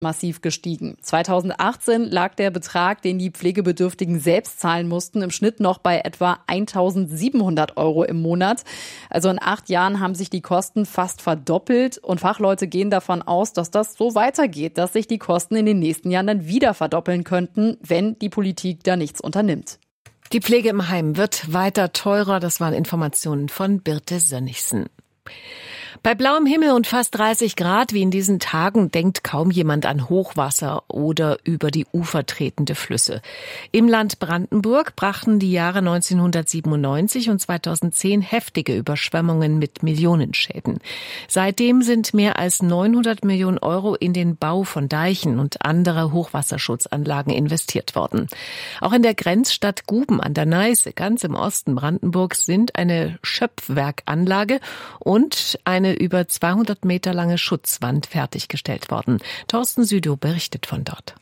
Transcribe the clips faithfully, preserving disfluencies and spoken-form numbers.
massiv gestiegen. zweitausendachtzehn lag der Betrag, den die Pflegebedürftigen selbst zahlen mussten, im Schnitt noch bei etwa eintausendsiebenhundert Euro im Monat. Also in acht Jahren haben sich die Kosten fast verdoppelt und Fachleute gehen davon aus, dass das so weitergeht, dass sich die Kosten in den nächsten Jahren dann wieder verdoppeln könnten, wenn die Politik da nichts unternimmt. Die Pflege im Heim wird weiter teurer. Das waren Informationen von Birte Sönnigsen. Bei blauem Himmel und fast dreißig Grad wie in diesen Tagen denkt kaum jemand an Hochwasser oder über die Ufer tretende Flüsse. Im Land Brandenburg brachten die Jahre neunzehnhundertsiebenundneunzig und zweitausendzehn heftige Überschwemmungen mit Millionenschäden. Seitdem sind mehr als neunhundert Millionen Euro in den Bau von Deichen und andere Hochwasserschutzanlagen investiert worden. Auch in der Grenzstadt Guben an der Neiße, ganz im Osten Brandenburgs, sind eine Schöpfwerkanlage und eine über zweihundert Meter lange Schutzwand fertiggestellt worden. Thorsten Südow berichtet von dort.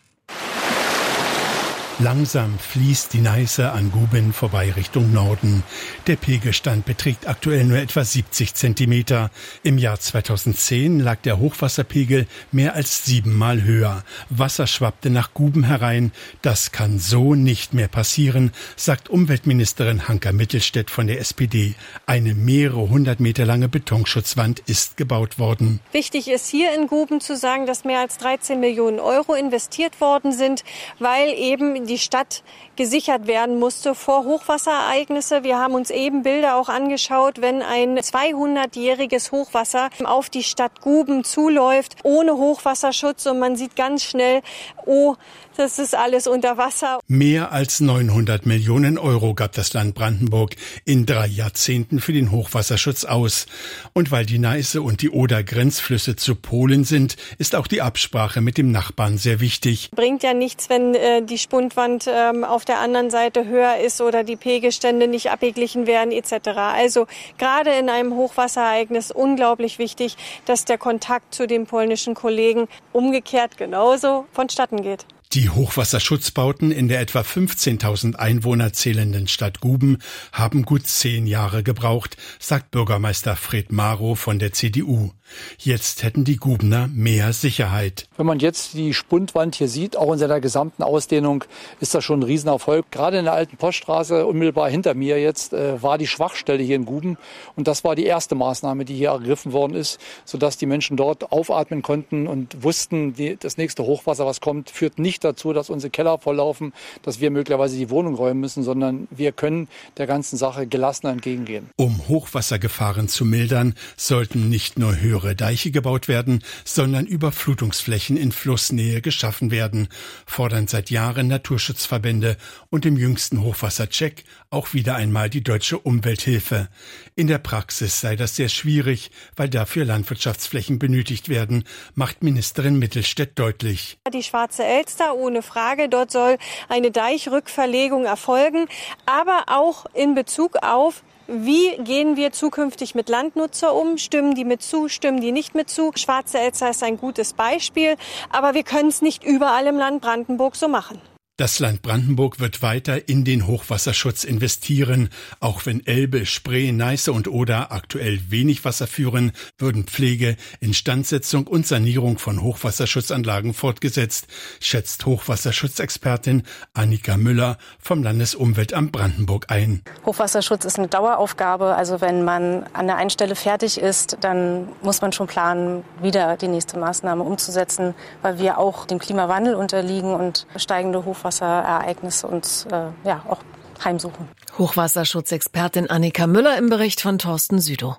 Langsam fließt die Neiße an Guben vorbei Richtung Norden. Der Pegelstand beträgt aktuell nur etwa siebzig Zentimeter. Im Jahr zweitausendzehn lag der Hochwasserpegel mehr als siebenmal höher. Wasser schwappte nach Guben herein. Das kann so nicht mehr passieren, sagt Umweltministerin Hanka Mittelstädt von der S P D. Eine mehrere hundert Meter lange Betonschutzwand ist gebaut worden. Wichtig ist hier in Guben zu sagen, dass mehr als dreizehn Millionen Euro investiert worden sind, weil eben die Stadt gesichert werden musste vor Hochwasserereignisse. Wir haben uns eben Bilder auch angeschaut, wenn ein zweihundertjähriges Hochwasser auf die Stadt Guben zuläuft, ohne Hochwasserschutz und man sieht ganz schnell, oh, das ist alles unter Wasser. Mehr als neunhundert Millionen Euro gab das Land Brandenburg in drei Jahrzehnten für den Hochwasserschutz aus. Und weil die Neiße und die Oder Grenzflüsse zu Polen sind, ist auch die Absprache mit dem Nachbarn sehr wichtig. Bringt ja nichts, wenn äh, die Spundwand äh, auf der anderen Seite höher ist oder die Pegelstände nicht abgeglichen werden et cetera. Also gerade in einem Hochwasserereignis unglaublich wichtig, dass der Kontakt zu den polnischen Kollegen umgekehrt genauso vonstatten geht. Die Hochwasserschutzbauten in der etwa fünfzehntausend Einwohner zählenden Stadt Guben haben gut zehn Jahre gebraucht, sagt Bürgermeister Fred Marow von der C D U. Jetzt hätten die Gubener mehr Sicherheit. Wenn man jetzt die Spundwand hier sieht, auch in seiner gesamten Ausdehnung, ist das schon ein Riesenerfolg. Gerade in der alten Poststraße, unmittelbar hinter mir jetzt, äh, war die Schwachstelle hier in Guben. Und das war die erste Maßnahme, die hier ergriffen worden ist, sodass die Menschen dort aufatmen konnten und wussten, die, das nächste Hochwasser, was kommt, führt nicht dazu, dass unsere Keller volllaufen, dass wir möglicherweise die Wohnung räumen müssen, sondern wir können der ganzen Sache gelassener entgegengehen. Um Hochwassergefahren zu mildern, sollten nicht nur höhere Deiche gebaut werden, sondern Überflutungsflächen in Flussnähe geschaffen werden, fordern seit Jahren Naturschutzverbände und im jüngsten Hochwassercheck auch wieder einmal die Deutsche Umwelthilfe. In der Praxis sei das sehr schwierig, weil dafür Landwirtschaftsflächen benötigt werden, macht Ministerin Mittelstädt deutlich. Die Schwarze Elster, ohne Frage, dort soll eine Deichrückverlegung erfolgen, aber auch in Bezug auf wie gehen wir zukünftig mit Landnutzer um? Stimmen die mit zu, stimmen die nicht mit zu? Schwarze Elster ist ein gutes Beispiel, aber wir können es nicht überall im Land Brandenburg so machen. Das Land Brandenburg wird weiter in den Hochwasserschutz investieren. Auch wenn Elbe, Spree, Neiße und Oder aktuell wenig Wasser führen, würden Pflege, Instandsetzung und Sanierung von Hochwasserschutzanlagen fortgesetzt, schätzt Hochwasserschutzexpertin Annika Müller vom Landesumweltamt Brandenburg ein. Hochwasserschutz ist eine Daueraufgabe. Also wenn man an der einen Stelle fertig ist, dann muss man schon planen, wieder die nächste Maßnahme umzusetzen, weil wir auch dem Klimawandel unterliegen und steigende Hochwasser Hochwasserereignisse uns äh, ja, auch heimsuchen. Hochwasserschutzexpertin Annika Müller im Bericht von Thorsten Südow.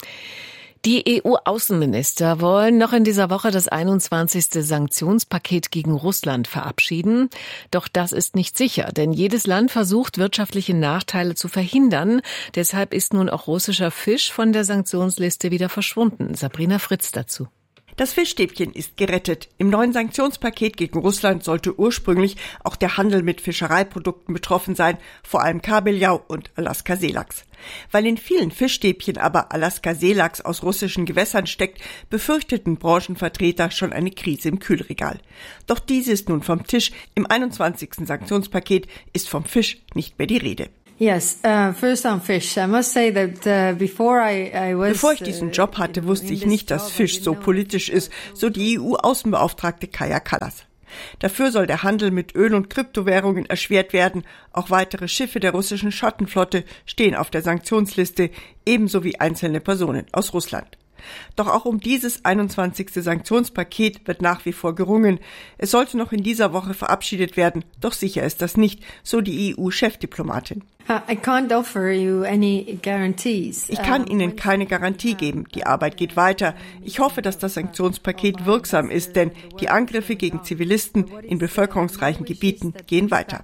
Die E U-Außenminister wollen noch in dieser Woche das einundzwanzigste Sanktionspaket gegen Russland verabschieden. Doch das ist nicht sicher, denn jedes Land versucht, wirtschaftliche Nachteile zu verhindern. Deshalb ist nun auch russischer Fisch von der Sanktionsliste wieder verschwunden. Sabrina Fritz dazu. Das Fischstäbchen ist gerettet. Im neuen Sanktionspaket gegen Russland sollte ursprünglich auch der Handel mit Fischereiprodukten betroffen sein, vor allem Kabeljau und Alaska-Seelachs. Weil in vielen Fischstäbchen aber Alaska-Seelachs aus russischen Gewässern steckt, befürchteten Branchenvertreter schon eine Krise im Kühlregal. Doch diese ist nun vom Tisch. Im einundzwanzigsten Sanktionspaket ist vom Fisch nicht mehr die Rede. Yes, uh, first on fish. I must say that uh, before I, I was, Bevor ich diesen Job hatte, wusste ich nicht, dass Fisch so politisch ist, so die E U-Außenbeauftragte Kaja Kallas. Dafür soll der Handel mit Öl- und Kryptowährungen erschwert werden. Auch weitere Schiffe der russischen Schattenflotte stehen auf der Sanktionsliste, ebenso wie einzelne Personen aus Russland. Doch auch um dieses einundzwanzigste Sanktionspaket wird nach wie vor gerungen. Es sollte noch in dieser Woche verabschiedet werden, doch sicher ist das nicht, so die E U-Chefdiplomatin. I can't offer you any guarantees. Ich kann Ihnen keine Garantie geben. Die Arbeit geht weiter. Ich hoffe, dass das Sanktionspaket wirksam ist, denn die Angriffe gegen Zivilisten in bevölkerungsreichen Gebieten gehen weiter.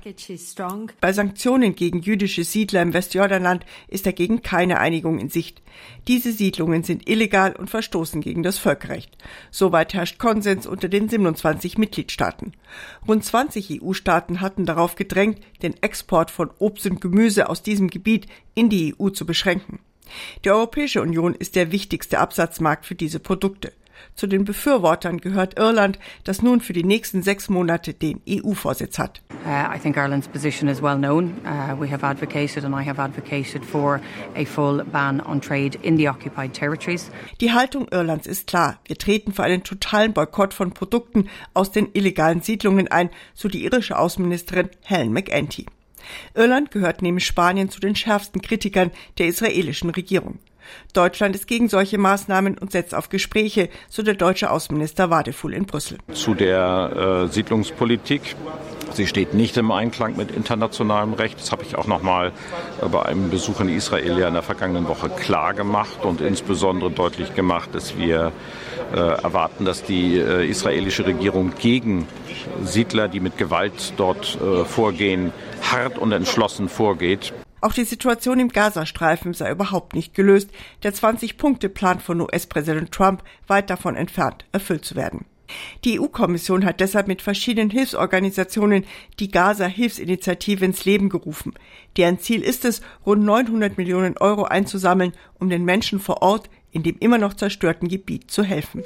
Bei Sanktionen gegen jüdische Siedler im Westjordanland ist dagegen keine Einigung in Sicht. Diese Siedlungen sind illegal und verstoßen gegen das Völkerrecht. Soweit herrscht Konsens unter den siebenundzwanzig Mitgliedstaaten. Rund zwanzig E U-Staaten hatten darauf gedrängt, den Export von Obst und Gemüse aus diesem Gebiet in die E U zu beschränken. Die Europäische Union ist der wichtigste Absatzmarkt für diese Produkte. Zu den Befürwortern gehört Irland, das nun für die nächsten sechs Monate den E U-Vorsitz hat. Uh, I think Ireland's position is well known. Uh, we have advocated and I have advocated for a full ban on trade in the occupied territories. Die Haltung Irlands ist klar. Wir treten für einen totalen Boykott von Produkten aus den illegalen Siedlungen ein, so die irische Außenministerin Helen McEntee. Irland gehört neben Spanien zu den schärfsten Kritikern der israelischen Regierung. Deutschland ist gegen solche Maßnahmen und setzt auf Gespräche, so der deutsche Außenminister Wadefuhl in Brüssel. Zu der äh, Siedlungspolitik. Sie steht nicht im Einklang mit internationalem Recht. Das habe ich auch noch mal bei einem Besuch in Israel ja in der vergangenen Woche klar gemacht und insbesondere deutlich gemacht, dass wir äh, erwarten, dass die äh, israelische Regierung gegen Siedler, die mit Gewalt dort äh, vorgehen, hart und entschlossen vorgeht. Auch die Situation im Gazastreifen sei überhaupt nicht gelöst. Der zwanzig-Punkte-Plan von U S-Präsident Trump weit davon entfernt, erfüllt zu werden. Die E U-Kommission hat deshalb mit verschiedenen Hilfsorganisationen die Gaza-Hilfsinitiative ins Leben gerufen. Deren Ziel ist es, rund neunhundert Millionen Euro einzusammeln, um den Menschen vor Ort in dem immer noch zerstörten Gebiet zu helfen.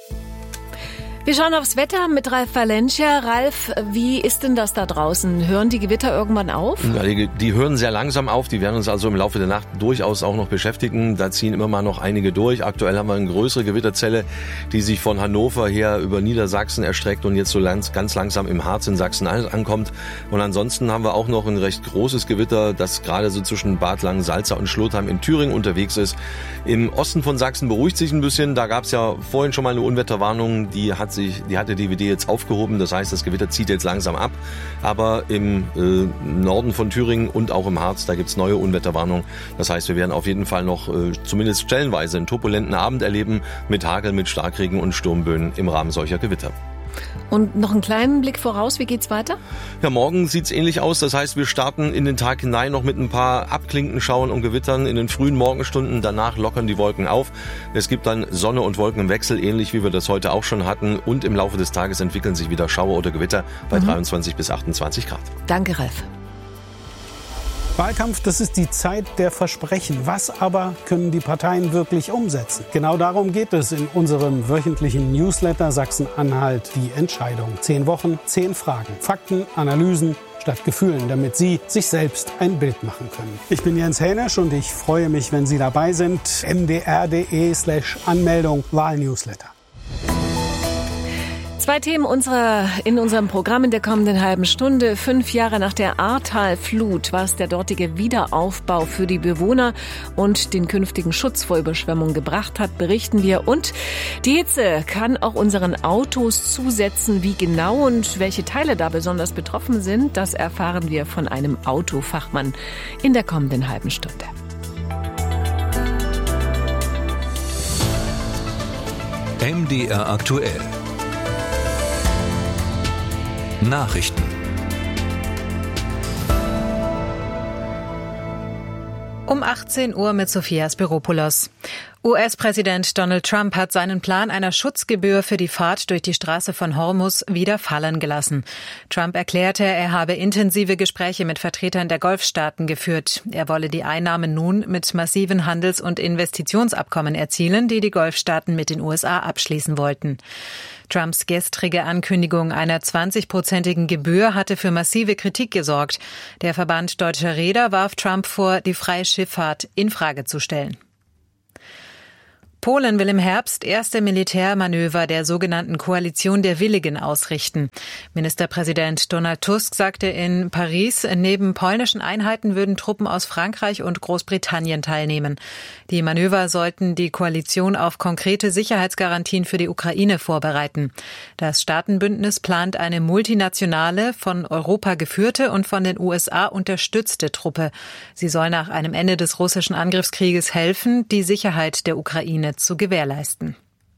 Wir schauen aufs Wetter mit Ralf Valencia. Ralf, wie ist denn das da draußen? Hören die Gewitter irgendwann auf? Ja, die, die hören sehr langsam auf. Die werden uns also im Laufe der Nacht durchaus auch noch beschäftigen. Da ziehen immer mal noch einige durch. Aktuell haben wir eine größere Gewitterzelle, die sich von Hannover her über Niedersachsen erstreckt und jetzt so ganz langsam im Harz in Sachsen ankommt. Und ansonsten haben wir auch noch ein recht großes Gewitter, das gerade so zwischen Bad Langensalza und Schlotheim in Thüringen unterwegs ist. Im Osten von Sachsen beruhigt sich ein bisschen. Da gab es ja vorhin schon mal eine Unwetterwarnung. Die hat sich, die hat der D W D jetzt aufgehoben. Das heißt, das Gewitter zieht jetzt langsam ab. Aber im äh, Norden von Thüringen und auch im Harz, da gibt's neue Unwetterwarnungen. Das heißt, wir werden auf jeden Fall noch äh, zumindest stellenweise einen turbulenten Abend erleben mit Hagel, mit Starkregen und Sturmböen im Rahmen solcher Gewitter. Und noch einen kleinen Blick voraus, wie geht's weiter? Ja, morgen sieht's ähnlich aus. Das heißt, wir starten in den Tag hinein noch mit ein paar Abklinkenschauern und Gewittern in den frühen Morgenstunden. Danach lockern die Wolken auf. Es gibt dann Sonne und Wolken im Wechsel, ähnlich wie wir das heute auch schon hatten. Und im Laufe des Tages entwickeln sich wieder Schauer oder Gewitter bei mhm. dreiundzwanzig bis achtundzwanzig Grad. Danke, Ralf. Wahlkampf, das ist die Zeit der Versprechen. Was aber können die Parteien wirklich umsetzen? Genau darum geht es in unserem wöchentlichen Newsletter Sachsen-Anhalt, die Entscheidung. Zehn Wochen, zehn Fragen, Fakten, Analysen statt Gefühlen, damit Sie sich selbst ein Bild machen können. Ich bin Jens Hänisch und ich freue mich, wenn Sie dabei sind. m d r punkt d e slash Anmeldung Wahlnewsletter. Zwei Themen unserer, in unserem Programm in der kommenden halben Stunde. Fünf Jahre nach der Ahrtal-Flut, was der dortige Wiederaufbau für die Bewohner und den künftigen Schutz vor Überschwemmung gebracht hat, berichten wir. Und die Hitze kann auch unseren Autos zusetzen. Wie genau und welche Teile da besonders betroffen sind, das erfahren wir von einem Autofachmann in der kommenden halben Stunde. M D R aktuell. Nachrichten. Um achtzehn Uhr mit Sophia Spiropoulos. U S-Präsident Donald Trump hat seinen Plan einer Schutzgebühr für die Fahrt durch die Straße von Hormuz wieder fallen gelassen. Trump erklärte, er habe intensive Gespräche mit Vertretern der Golfstaaten geführt. Er wolle die Einnahmen nun mit massiven Handels- und Investitionsabkommen erzielen, die die Golfstaaten mit den U S A abschließen wollten. Trumps gestrige Ankündigung einer zwanzigprozentigen Gebühr hatte für massive Kritik gesorgt. Der Verband Deutscher Reeder warf Trump vor, die freie Schifffahrt in Frage zu stellen. Polen will im Herbst erste Militärmanöver der sogenannten Koalition der Willigen ausrichten. Ministerpräsident Donald Tusk sagte in Paris, neben polnischen Einheiten würden Truppen aus Frankreich und Großbritannien teilnehmen. Die Manöver sollten die Koalition auf konkrete Sicherheitsgarantien für die Ukraine vorbereiten. Das Staatenbündnis plant eine multinationale, von Europa geführte und von den U S A unterstützte Truppe. Sie soll nach einem Ende des russischen Angriffskrieges helfen, die Sicherheit der Ukraine zu gewährleisten.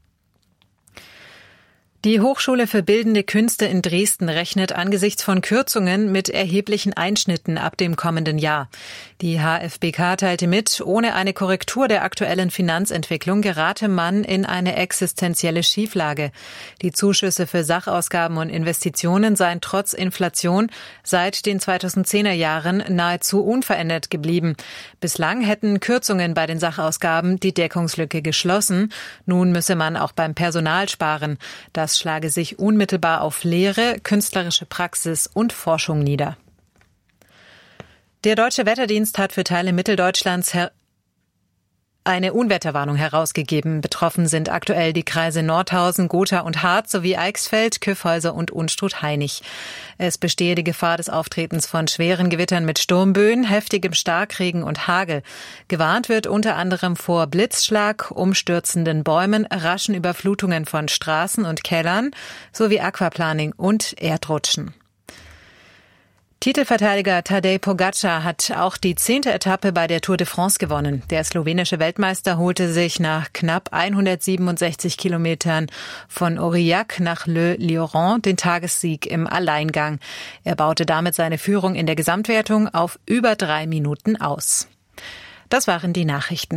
Die Hochschule für Bildende Künste in Dresden rechnet angesichts von Kürzungen mit erheblichen Einschnitten ab dem kommenden Jahr. Die H F B K teilte mit, ohne eine Korrektur der aktuellen Finanzentwicklung gerate man in eine existenzielle Schieflage. Die Zuschüsse für Sachausgaben und Investitionen seien trotz Inflation seit den zweitausendzehner Jahren nahezu unverändert geblieben. Bislang hätten Kürzungen bei den Sachausgaben die Deckungslücke geschlossen. Nun müsse man auch beim Personal sparen. Das schlage sich unmittelbar auf Lehre, künstlerische Praxis und Forschung nieder. Der Deutsche Wetterdienst hat für Teile Mitteldeutschlands her- eine Unwetterwarnung herausgegeben. Betroffen sind aktuell die Kreise Nordhausen, Gotha und Harz sowie Eichsfeld, Kyffhäuser und Unstrut-Hainich. Es bestehe die Gefahr des Auftretens von schweren Gewittern mit Sturmböen, heftigem Starkregen und Hagel. Gewarnt wird unter anderem vor Blitzschlag, umstürzenden Bäumen, raschen Überflutungen von Straßen und Kellern sowie Aquaplaning und Erdrutschen. Titelverteidiger Tadej Pogačar hat auch die zehnte Etappe bei der Tour de France gewonnen. Der slowenische Weltmeister holte sich nach knapp hundertsiebenundsechzig Kilometern von Aurillac nach Le Lieuran den Tagessieg im Alleingang. Er baute damit seine Führung in der Gesamtwertung auf über drei Minuten aus. Das waren die Nachrichten.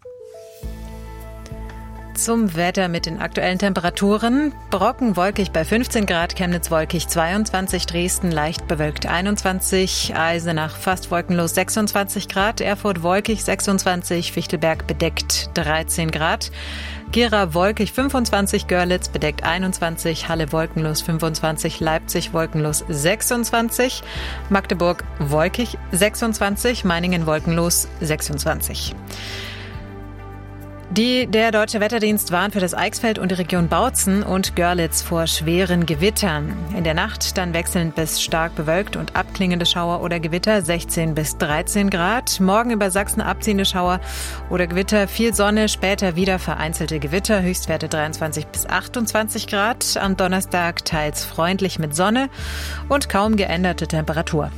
Zum Wetter mit den aktuellen Temperaturen. Brocken wolkig bei fünfzehn Grad, Chemnitz wolkig zweiundzwanzig, Dresden leicht bewölkt einundzwanzig, Eisenach fast wolkenlos sechsundzwanzig Grad, Erfurt wolkig sechsundzwanzig, Fichtelberg bedeckt dreizehn Grad, Gera wolkig fünfundzwanzig, Görlitz bedeckt einundzwanzig, Halle wolkenlos fünfundzwanzig, Leipzig wolkenlos sechsundzwanzig, Magdeburg wolkig sechsundzwanzig, Meiningen wolkenlos sechsundzwanzig. Die, der Deutsche Wetterdienst warnt für das Eichsfeld und die Region Bautzen und Görlitz vor schweren Gewittern. In der Nacht dann wechselnd bis stark bewölkt und abklingende Schauer oder Gewitter sechzehn bis dreizehn Grad. Morgen über Sachsen abziehende Schauer oder Gewitter, viel Sonne, später wieder vereinzelte Gewitter, Höchstwerte dreiundzwanzig bis achtundzwanzig Grad. Am Donnerstag teils freundlich mit Sonne und kaum geänderte Temperatur.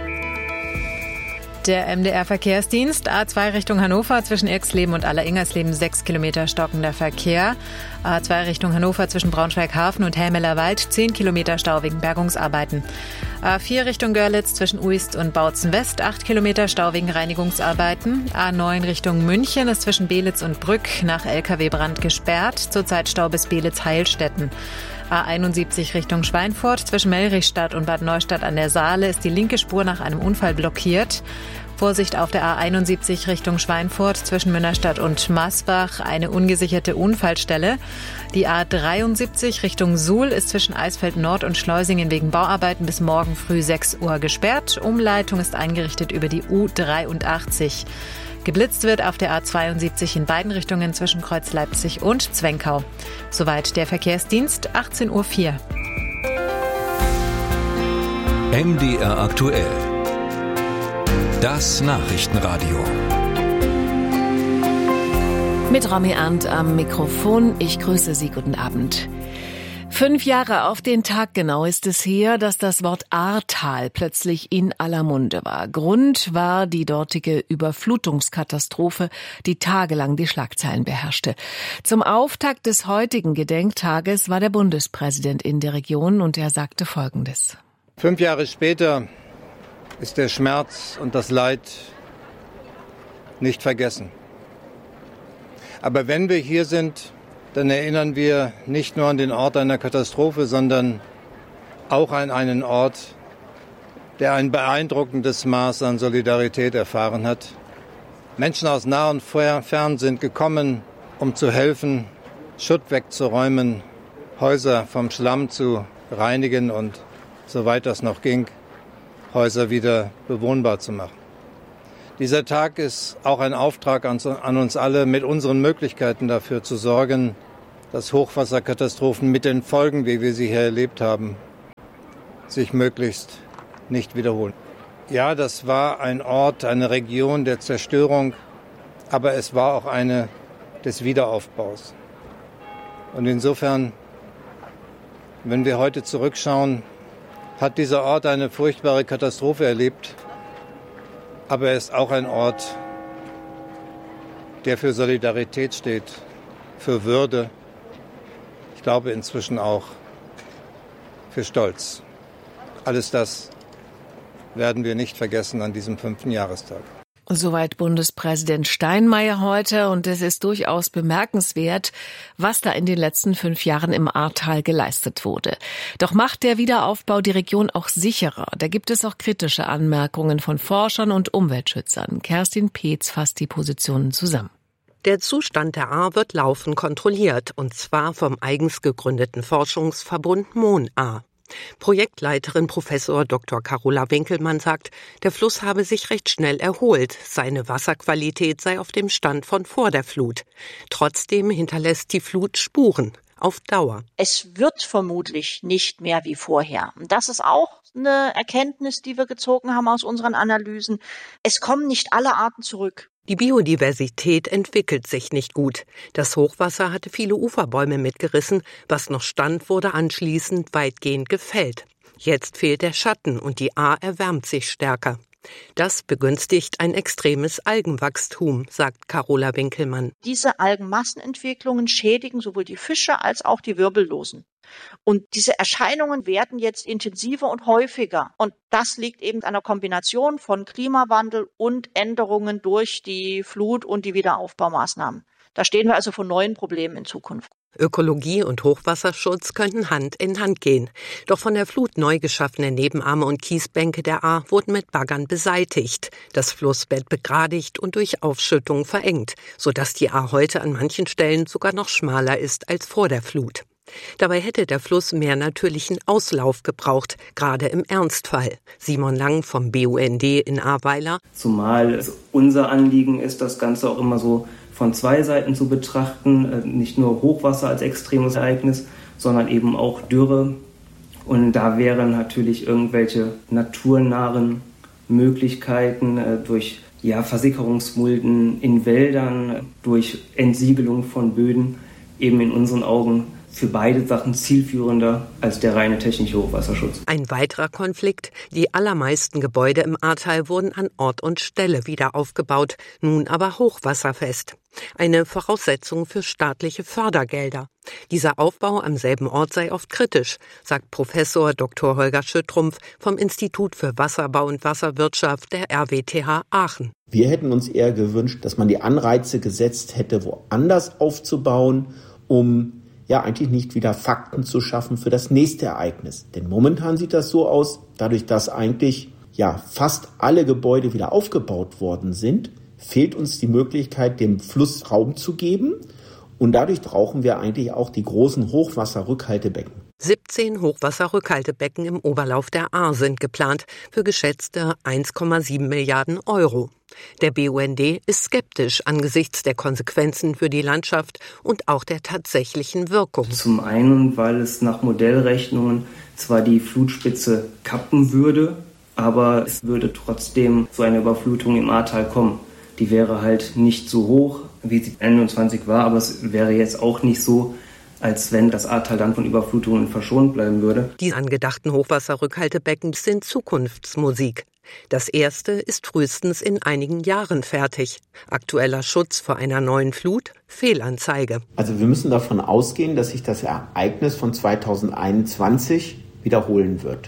Der M D R-Verkehrsdienst, A zwei Richtung Hannover zwischen Irxleben und Aller-Ingersleben sechs Kilometer stockender Verkehr. A zwei Richtung Hannover zwischen Braunschweig-Hafen und Helmeler-Wald zehn Kilometer Stau wegen Bergungsarbeiten. A vier Richtung Görlitz zwischen Uist und Bautzen-West acht Kilometer Stau wegen Reinigungsarbeiten. A neun Richtung München ist zwischen Belitz und Brück nach L K W-Brand gesperrt. Zurzeit Stau bis Belitz-Heilstätten. A einundsiebzig Richtung Schweinfurt zwischen Melrichstadt und Bad Neustadt an der Saale ist die linke Spur nach einem Unfall blockiert. Vorsicht auf der A einundsiebzig Richtung Schweinfurt zwischen Münnerstadt und Masbach, eine ungesicherte Unfallstelle. Die A dreiundsiebzig Richtung Suhl ist zwischen Eisfeld Nord und Schleusingen wegen Bauarbeiten bis morgen früh sechs Uhr gesperrt. Umleitung ist eingerichtet über die U dreiundachtzig. Geblitzt wird auf der A zweiundsiebzig in beiden Richtungen zwischen Kreuz Leipzig und Zwenkau. Soweit der Verkehrsdienst, achtzehn Uhr vier. M D R aktuell. Das Nachrichtenradio. Mit Romy Arndt am Mikrofon. Ich grüße Sie. Guten Abend. Fünf Jahre auf den Tag genau ist es her, dass das Wort Ahrtal plötzlich in aller Munde war. Grund war die dortige Überflutungskatastrophe, die tagelang die Schlagzeilen beherrschte. Zum Auftakt des heutigen Gedenktages war der Bundespräsident in der Region und er sagte Folgendes. Fünf Jahre später ist der Schmerz und das Leid nicht vergessen. Aber wenn wir hier sind, dann erinnern wir nicht nur an den Ort einer Katastrophe, sondern auch an einen Ort, der ein beeindruckendes Maß an Solidarität erfahren hat. Menschen aus nah und fern sind gekommen, um zu helfen, Schutt wegzuräumen, Häuser vom Schlamm zu reinigen und, soweit das noch ging, Häuser wieder bewohnbar zu machen. Dieser Tag ist auch ein Auftrag an uns alle, mit unseren Möglichkeiten dafür zu sorgen, dass Hochwasserkatastrophen mit den Folgen, wie wir sie hier erlebt haben, sich möglichst nicht wiederholen. Ja, das war ein Ort, eine Region der Zerstörung, aber es war auch eine des Wiederaufbaus. Und insofern, wenn wir heute zurückschauen, hat dieser Ort eine furchtbare Katastrophe erlebt, aber er ist auch ein Ort, der für Solidarität steht, für Würde, ich glaube inzwischen auch für Stolz. Alles das werden wir nicht vergessen an diesem fünften Jahrestag. Soweit Bundespräsident Steinmeier heute, und es ist durchaus bemerkenswert, was da in den letzten fünf Jahren im Ahrtal geleistet wurde. Doch macht der Wiederaufbau die Region auch sicherer? Da gibt es auch kritische Anmerkungen von Forschern und Umweltschützern. Kerstin Peetz fasst die Positionen zusammen. Der Zustand der Ahr wird laufend kontrolliert, und zwar vom eigens gegründeten Forschungsverbund MON-Ahr. Projektleiterin Professor Doktor Carola Winkelmann sagt, der Fluss habe sich recht schnell erholt. Seine Wasserqualität sei auf dem Stand von vor der Flut. Trotzdem hinterlässt die Flut Spuren auf Dauer. Es wird vermutlich nicht mehr wie vorher. Und das ist auch eine Erkenntnis, die wir gezogen haben aus unseren Analysen. Es kommen nicht alle Arten zurück. Die Biodiversität entwickelt sich nicht gut. Das Hochwasser hatte viele Uferbäume mitgerissen. Was noch stand, wurde anschließend weitgehend gefällt. Jetzt fehlt der Schatten und die Ahr erwärmt sich stärker. Das begünstigt ein extremes Algenwachstum, sagt Carola Winkelmann. Diese Algenmassenentwicklungen schädigen sowohl die Fische als auch die Wirbellosen. Und diese Erscheinungen werden jetzt intensiver und häufiger. Und das liegt eben an einer Kombination von Klimawandel und Änderungen durch die Flut und die Wiederaufbaumaßnahmen. Da stehen wir also vor neuen Problemen in Zukunft. Ökologie und Hochwasserschutz könnten Hand in Hand gehen. Doch von der Flut neu geschaffene Nebenarme und Kiesbänke der Ahr wurden mit Baggern beseitigt, das Flussbett begradigt und durch Aufschüttung verengt, sodass die Ahr heute an manchen Stellen sogar noch schmaler ist als vor der Flut. Dabei hätte der Fluss mehr natürlichen Auslauf gebraucht, gerade im Ernstfall. Simon Lang vom B U N D in Ahrweiler. Zumal es unser Anliegen ist, das Ganze auch immer so von zwei Seiten zu betrachten, nicht nur Hochwasser als extremes Ereignis, sondern eben auch Dürre. Und da wären natürlich irgendwelche naturnahen Möglichkeiten durch ja, Versickerungsmulden in Wäldern, durch Entsiegelung von Böden eben in unseren Augen für beide Sachen zielführender als der reine technische Hochwasserschutz. Ein weiterer Konflikt: Die allermeisten Gebäude im Ahrtal wurden an Ort und Stelle wieder aufgebaut, nun aber hochwasserfest. Eine Voraussetzung für staatliche Fördergelder. Dieser Aufbau am selben Ort sei oft kritisch, sagt Professor Doktor Holger Schüttrumpf vom Institut für Wasserbau und Wasserwirtschaft der R W T H Aachen. Wir hätten uns eher gewünscht, dass man die Anreize gesetzt hätte, woanders aufzubauen, um ja eigentlich nicht wieder Fakten zu schaffen für das nächste Ereignis. Denn momentan sieht das so aus, dadurch, dass eigentlich ja fast alle Gebäude wieder aufgebaut worden sind, fehlt uns die Möglichkeit, dem Fluss Raum zu geben. Und dadurch brauchen wir eigentlich auch die großen Hochwasserrückhaltebecken. siebzehn Hochwasserrückhaltebecken im Oberlauf der Ahr sind geplant für geschätzte eins Komma sieben Milliarden Euro. Der B U N D ist skeptisch angesichts der Konsequenzen für die Landschaft und auch der tatsächlichen Wirkung. Zum einen, weil es nach Modellrechnungen zwar die Flutspitze kappen würde, aber es würde trotzdem zu einer Überflutung im Ahrtal kommen. Die wäre halt nicht so hoch, wie sie einundzwanzig war, aber es wäre jetzt auch nicht so, als wenn das Ahrtal dann von Überflutungen verschont bleiben würde. Die angedachten Hochwasserrückhaltebecken sind Zukunftsmusik. Das erste ist frühestens in einigen Jahren fertig. Aktueller Schutz vor einer neuen Flut? Fehlanzeige. Also wir müssen davon ausgehen, dass sich das Ereignis von zweitausendeinundzwanzig wiederholen wird.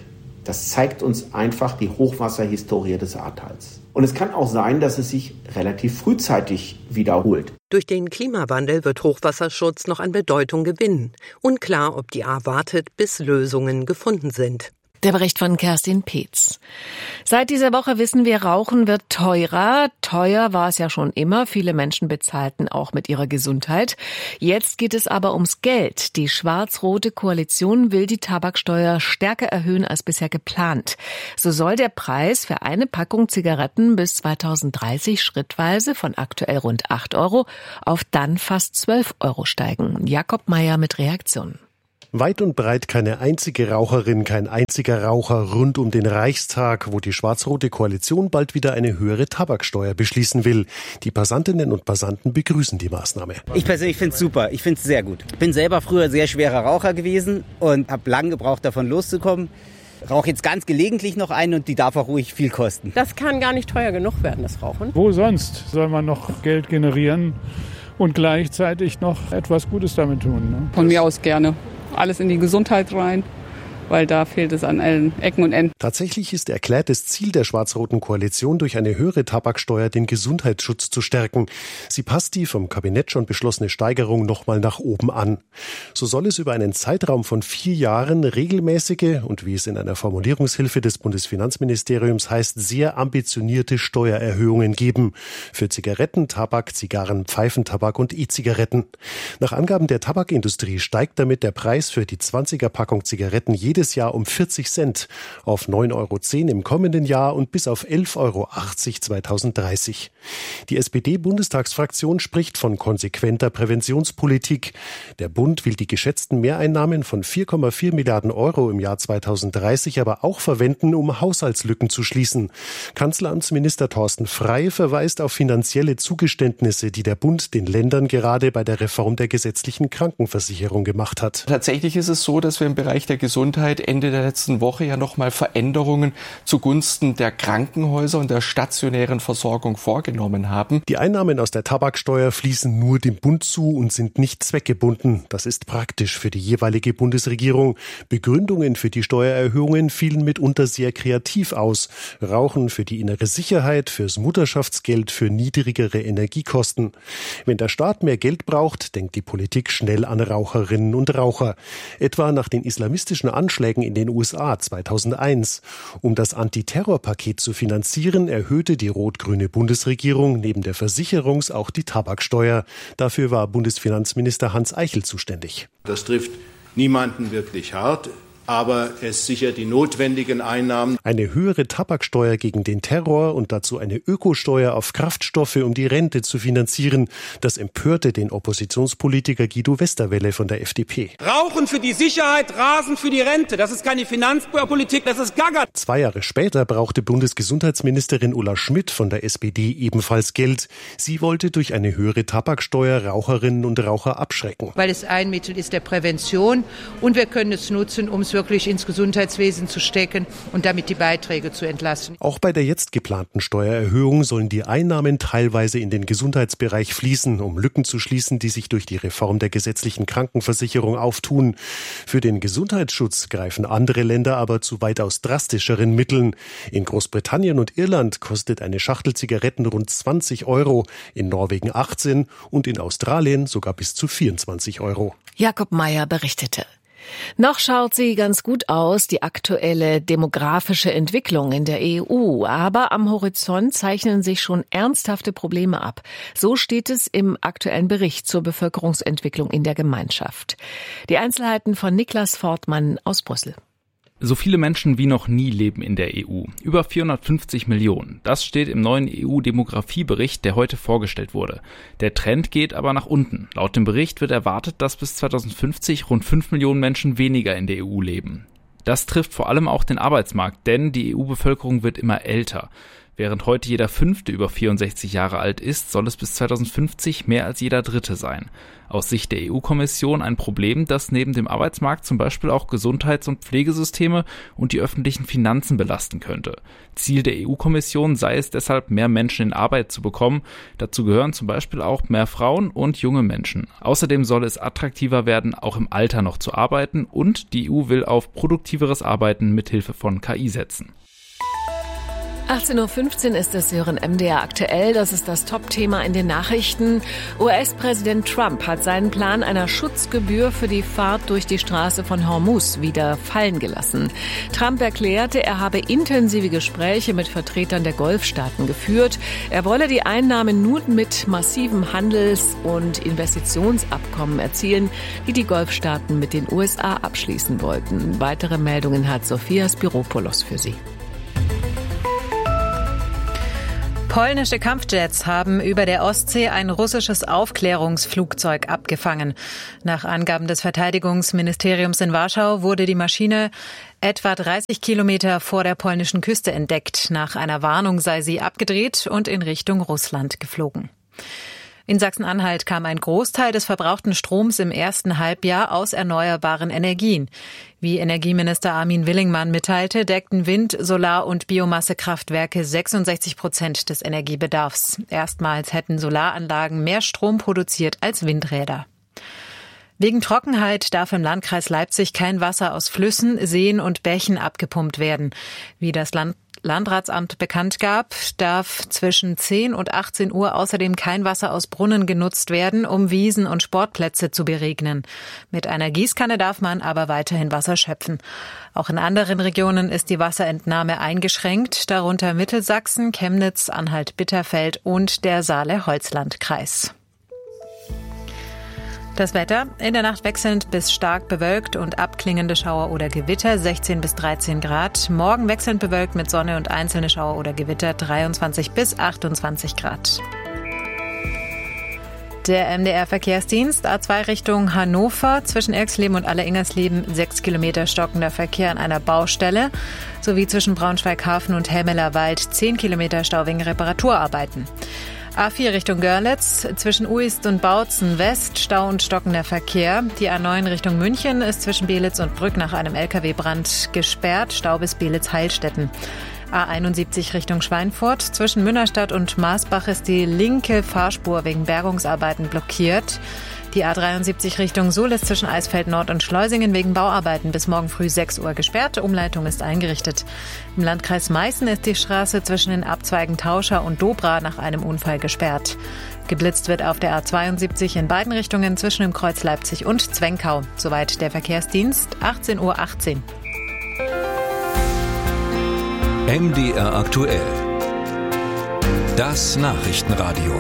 Das zeigt uns einfach die Hochwasserhistorie des Ahrtals. Und es kann auch sein, dass es sich relativ frühzeitig wiederholt. Durch den Klimawandel wird Hochwasserschutz noch an Bedeutung gewinnen. Unklar, ob die Ahr wartet, bis Lösungen gefunden sind. Der Bericht von Kerstin Peetz. Seit dieser Woche wissen wir, Rauchen wird teurer. Teuer war es ja schon immer. Viele Menschen bezahlten auch mit ihrer Gesundheit. Jetzt geht es aber ums Geld. Die schwarz-rote Koalition will die Tabaksteuer stärker erhöhen als bisher geplant. So soll der Preis für eine Packung Zigaretten bis zweitausenddreißig schrittweise von aktuell rund acht Euro auf dann fast zwölf Euro steigen. Jakob Mayer mit Reaktionen. Weit und breit keine einzige Raucherin, kein einziger Raucher rund um den Reichstag, wo die schwarz-rote Koalition bald wieder eine höhere Tabaksteuer beschließen will. Die Passantinnen und Passanten begrüßen die Maßnahme. Ich persönlich finde es super, ich finde es sehr gut. Ich bin selber früher sehr schwerer Raucher gewesen und habe lange gebraucht, davon loszukommen. Rauche jetzt ganz gelegentlich noch einen und die darf auch ruhig viel kosten. Das kann gar nicht teuer genug werden, das Rauchen. Wo sonst soll man noch Geld generieren und gleichzeitig noch etwas Gutes damit tun? Ne? Von mir aus gerne. Alles in die Gesundheit rein, weil da fehlt es an allen Ecken und Enden. Tatsächlich ist erklärtes Ziel der schwarz-roten Koalition, durch eine höhere Tabaksteuer den Gesundheitsschutz zu stärken. Sie passt die vom Kabinett schon beschlossene Steigerung nochmal nach oben an. So soll es über einen Zeitraum von vier Jahren regelmäßige und, wie es in einer Formulierungshilfe des Bundesfinanzministeriums heißt, sehr ambitionierte Steuererhöhungen geben. Für Zigaretten, Tabak, Zigarren, Pfeifentabak und E-Zigaretten. Nach Angaben der Tabakindustrie steigt damit der Preis für die zwanziger-Packung Zigaretten jedes Jahr um vierzig Cent auf neun Euro zehn im kommenden Jahr und bis auf elf Euro achtzig zweitausenddreißig. Die S P D-Bundestagsfraktion spricht von konsequenter Präventionspolitik. Der Bund will die geschätzten Mehreinnahmen von vier Komma vier Milliarden Euro im Jahr zweitausenddreißig aber auch verwenden, um Haushaltslücken zu schließen. Kanzleramtsminister Thorsten Frey verweist auf finanzielle Zugeständnisse, die der Bund den Ländern gerade bei der Reform der gesetzlichen Krankenversicherung gemacht hat. Tatsächlich ist es so, dass wir im Bereich der Gesundheit Ende der letzten Woche ja nochmal Veränderungen zugunsten der Krankenhäuser und der stationären Versorgung vorgenommen haben. Die Einnahmen aus der Tabaksteuer fließen nur dem Bund zu und sind nicht zweckgebunden. Das ist praktisch für die jeweilige Bundesregierung. Begründungen für die Steuererhöhungen fielen mitunter sehr kreativ aus. Rauchen für die innere Sicherheit, fürs Mutterschaftsgeld, für niedrigere Energiekosten. Wenn der Staat mehr Geld braucht, denkt die Politik schnell an Raucherinnen und Raucher. Etwa nach den islamistischen Anschlägen in den U S A zweitausendeins. Um das Antiterrorpaket zu finanzieren, erhöhte die rot-grüne Bundesregierung neben der Versicherungs- auch die Tabaksteuer. Dafür war Bundesfinanzminister Hans Eichel zuständig. Das trifft niemanden wirklich hart. Aber es sichert die notwendigen Einnahmen. Eine höhere Tabaksteuer gegen den Terror und dazu eine Ökosteuer auf Kraftstoffe, um die Rente zu finanzieren. Das empörte den Oppositionspolitiker Guido Westerwelle von der F D P. Rauchen für die Sicherheit, Rasen für die Rente. Das ist keine Finanzpolitik, das ist Gaga. Zwei Jahre später brauchte Bundesgesundheitsministerin Ulla Schmidt von der S P D ebenfalls Geld. Sie wollte durch eine höhere Tabaksteuer Raucherinnen und Raucher abschrecken. Weil es ein Mittel ist der Prävention und wir können es nutzen, um es wirklich ins Gesundheitswesen zu stecken und damit die Beiträge zu entlasten. Auch bei der jetzt geplanten Steuererhöhung sollen die Einnahmen teilweise in den Gesundheitsbereich fließen, um Lücken zu schließen, die sich durch die Reform der gesetzlichen Krankenversicherung auftun. Für den Gesundheitsschutz greifen andere Länder aber zu weitaus drastischeren Mitteln. In Großbritannien und Irland kostet eine Schachtel Zigaretten rund zwanzig Euro, in Norwegen achtzehn und in Australien sogar bis zu vierundzwanzig Euro. Jakob Mayer berichtete. Noch schaut sie ganz gut aus, die aktuelle demografische Entwicklung in der E U. Aber am Horizont zeichnen sich schon ernsthafte Probleme ab. So steht es im aktuellen Bericht zur Bevölkerungsentwicklung in der Gemeinschaft. Die Einzelheiten von Niklas Fortmann aus Brüssel. So viele Menschen wie noch nie leben in der E U. Über vierhundertfünfzig Millionen. Das steht im neuen E U-Demografiebericht, der heute vorgestellt wurde. Der Trend geht aber nach unten. Laut dem Bericht wird erwartet, dass bis zweitausendfünfzig rund fünf Millionen Menschen weniger in der E U leben. Das trifft vor allem auch den Arbeitsmarkt, denn die E U-Bevölkerung wird immer älter. Während heute jeder Fünfte über vierundsechzig Jahre alt ist, soll es bis zweitausendfünfzig mehr als jeder Dritte sein. Aus Sicht der E U-Kommission ein Problem, das neben dem Arbeitsmarkt zum Beispiel auch Gesundheits- und Pflegesysteme und die öffentlichen Finanzen belasten könnte. Ziel der E U-Kommission sei es deshalb, mehr Menschen in Arbeit zu bekommen. Dazu gehören zum Beispiel auch mehr Frauen und junge Menschen. Außerdem soll es attraktiver werden, auch im Alter noch zu arbeiten, und die E U will auf produktiveres Arbeiten mithilfe von K I setzen. achtzehn Uhr fünfzehn ist es, Sie hören M D R aktuell. Das ist das Top-Thema in den Nachrichten. U S-Präsident Trump hat seinen Plan einer Schutzgebühr für die Fahrt durch die Straße von Hormuz wieder fallen gelassen. Trump erklärte, er habe intensive Gespräche mit Vertretern der Golfstaaten geführt. Er wolle die Einnahmen nun mit massiven Handels- und Investitionsabkommen erzielen, die die Golfstaaten mit den U S A abschließen wollten. Weitere Meldungen hat Sophia Spiropoulos für Sie. Polnische Kampfjets haben über der Ostsee ein russisches Aufklärungsflugzeug abgefangen. Nach Angaben des Verteidigungsministeriums in Warschau wurde die Maschine etwa dreißig Kilometer vor der polnischen Küste entdeckt. Nach einer Warnung sei sie abgedreht und in Richtung Russland geflogen. In Sachsen-Anhalt kam ein Großteil des verbrauchten Stroms im ersten Halbjahr aus erneuerbaren Energien. Wie Energieminister Armin Willingmann mitteilte, deckten Wind-, Solar- und Biomassekraftwerke sechsundsechzig Prozent des Energiebedarfs. Erstmals hätten Solaranlagen mehr Strom produziert als Windräder. Wegen Trockenheit darf im Landkreis Leipzig kein Wasser aus Flüssen, Seen und Bächen abgepumpt werden. Wie das Land Landratsamt bekannt gab, darf zwischen zehn und achtzehn Uhr außerdem kein Wasser aus Brunnen genutzt werden, um Wiesen und Sportplätze zu beregnen. Mit einer Gießkanne darf man aber weiterhin Wasser schöpfen. Auch in anderen Regionen ist die Wasserentnahme eingeschränkt, darunter Mittelsachsen, Chemnitz, Anhalt-Bitterfeld und der Saale-Holzland-Kreis. Das Wetter: in der Nacht wechselnd bis stark bewölkt und abklingende Schauer oder Gewitter, sechzehn bis dreizehn Grad. Morgen wechselnd bewölkt mit Sonne und einzelne Schauer oder Gewitter, dreiundzwanzig bis achtundzwanzig Grad. Der M D R-Verkehrsdienst A zwei Richtung Hannover, zwischen Erxleben und Alleringersleben sechs Kilometer stockender Verkehr an einer Baustelle, sowie zwischen Braunschweig-Hafen und Helmelerwald zehn Kilometer Stau wegen Reparaturarbeiten. A vier Richtung Görlitz, zwischen Uist und Bautzen West, Stau und stockender Verkehr. Die A neun Richtung München ist zwischen Belitz und Brück nach einem L K W-Brand gesperrt, Stau bis Belitz-Heilstätten. A einundsiebzig Richtung Schweinfurt, zwischen Münnerstadt und Maasbach ist die linke Fahrspur wegen Bergungsarbeiten blockiert. Die A dreiundsiebzig Richtung Suhl ist zwischen Eisfeld Nord und Schleusingen wegen Bauarbeiten bis morgen früh sechs Uhr gesperrt. Umleitung ist eingerichtet. Im Landkreis Meißen ist die Straße zwischen den Abzweigen Tauscher und Dobra nach einem Unfall gesperrt. Geblitzt wird auf der A zweiundsiebzig in beiden Richtungen zwischen dem Kreuz Leipzig und Zwenkau. Soweit der Verkehrsdienst, achtzehn Uhr achtzehn. M D R aktuell. Das Nachrichtenradio.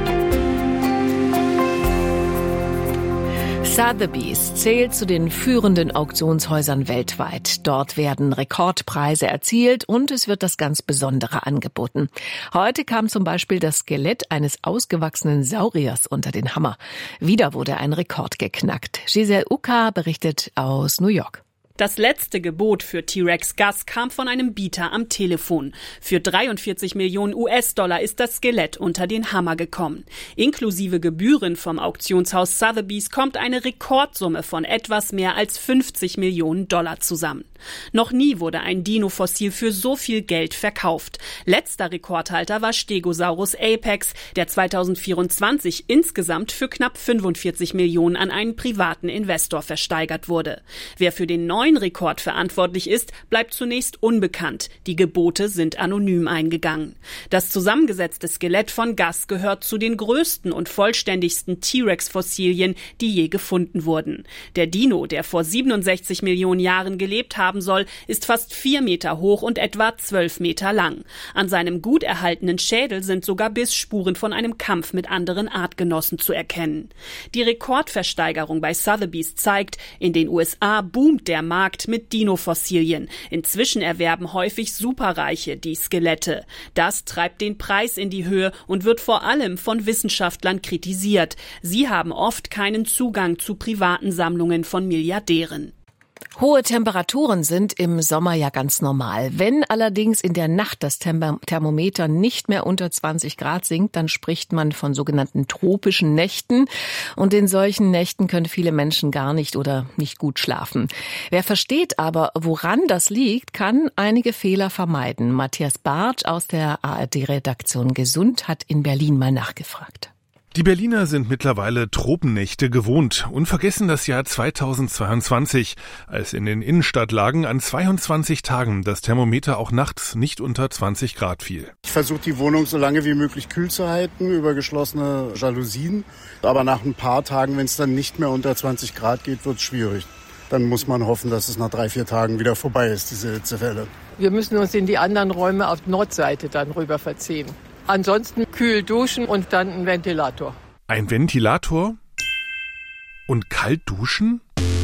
Sotheby's zählt zu den führenden Auktionshäusern weltweit. Dort werden Rekordpreise erzielt und es wird das ganz Besondere angeboten. Heute kam zum Beispiel das Skelett eines ausgewachsenen Sauriers unter den Hammer. Wieder wurde ein Rekord geknackt. Giselle Uka berichtet aus New York. Das letzte Gebot für T-Rex Gus kam von einem Bieter am Telefon. Für dreiundvierzig Millionen U S-Dollar ist das Skelett unter den Hammer gekommen. Inklusive Gebühren vom Auktionshaus Sotheby's kommt eine Rekordsumme von etwas mehr als fünfzig Millionen Dollar zusammen. Noch nie wurde ein Dino-Fossil für so viel Geld verkauft. Letzter Rekordhalter war Stegosaurus apex, der zweitausendvierundzwanzig insgesamt für knapp fünfundvierzig Millionen an einen privaten Investor versteigert wurde. Wer für den neuen Rekord verantwortlich ist, bleibt zunächst unbekannt. Die Gebote sind anonym eingegangen. Das zusammengesetzte Skelett von Gus gehört zu den größten und vollständigsten T-Rex-Fossilien, die je gefunden wurden. Der Dino, der vor siebenundsechzig Millionen Jahren gelebt haben soll, ist fast vier Meter hoch und etwa zwölf Meter lang. An seinem gut erhaltenen Schädel sind sogar Bissspuren von einem Kampf mit anderen Artgenossen zu erkennen. Die Rekordversteigerung bei Sotheby's zeigt, in den U S A boomt der Markt mit Dino-Fossilien. Inzwischen erwerben häufig Superreiche die Skelette. Das treibt den Preis in die Höhe und wird vor allem von Wissenschaftlern kritisiert. Sie haben oft keinen Zugang zu privaten Sammlungen von Milliardären. Hohe Temperaturen sind im Sommer ja ganz normal. Wenn allerdings in der Nacht das Thermometer nicht mehr unter zwanzig Grad sinkt, dann spricht man von sogenannten tropischen Nächten. Und in solchen Nächten können viele Menschen gar nicht oder nicht gut schlafen. Wer versteht aber, woran das liegt, kann einige Fehler vermeiden. Matthias Bartsch aus der A R D-Redaktion Gesund hat in Berlin mal nachgefragt. Die Berliner sind mittlerweile Tropennächte gewohnt und vergessen das Jahr zweitausendzweiundzwanzig, als in den Innenstadtlagen an zweiundzwanzig Tagen das Thermometer auch nachts nicht unter zwanzig Grad fiel. Ich versuche die Wohnung so lange wie möglich kühl zu halten über geschlossene Jalousien. Aber nach ein paar Tagen, wenn es dann nicht mehr unter zwanzig Grad geht, wird es schwierig. Dann muss man hoffen, dass es nach drei, vier Tagen wieder vorbei ist, diese Hitzewelle. Wir müssen uns in die anderen Räume auf Nordseite dann rüber verziehen. Ansonsten kühl duschen und dann ein Ventilator. Ein Ventilator? Und kalt duschen?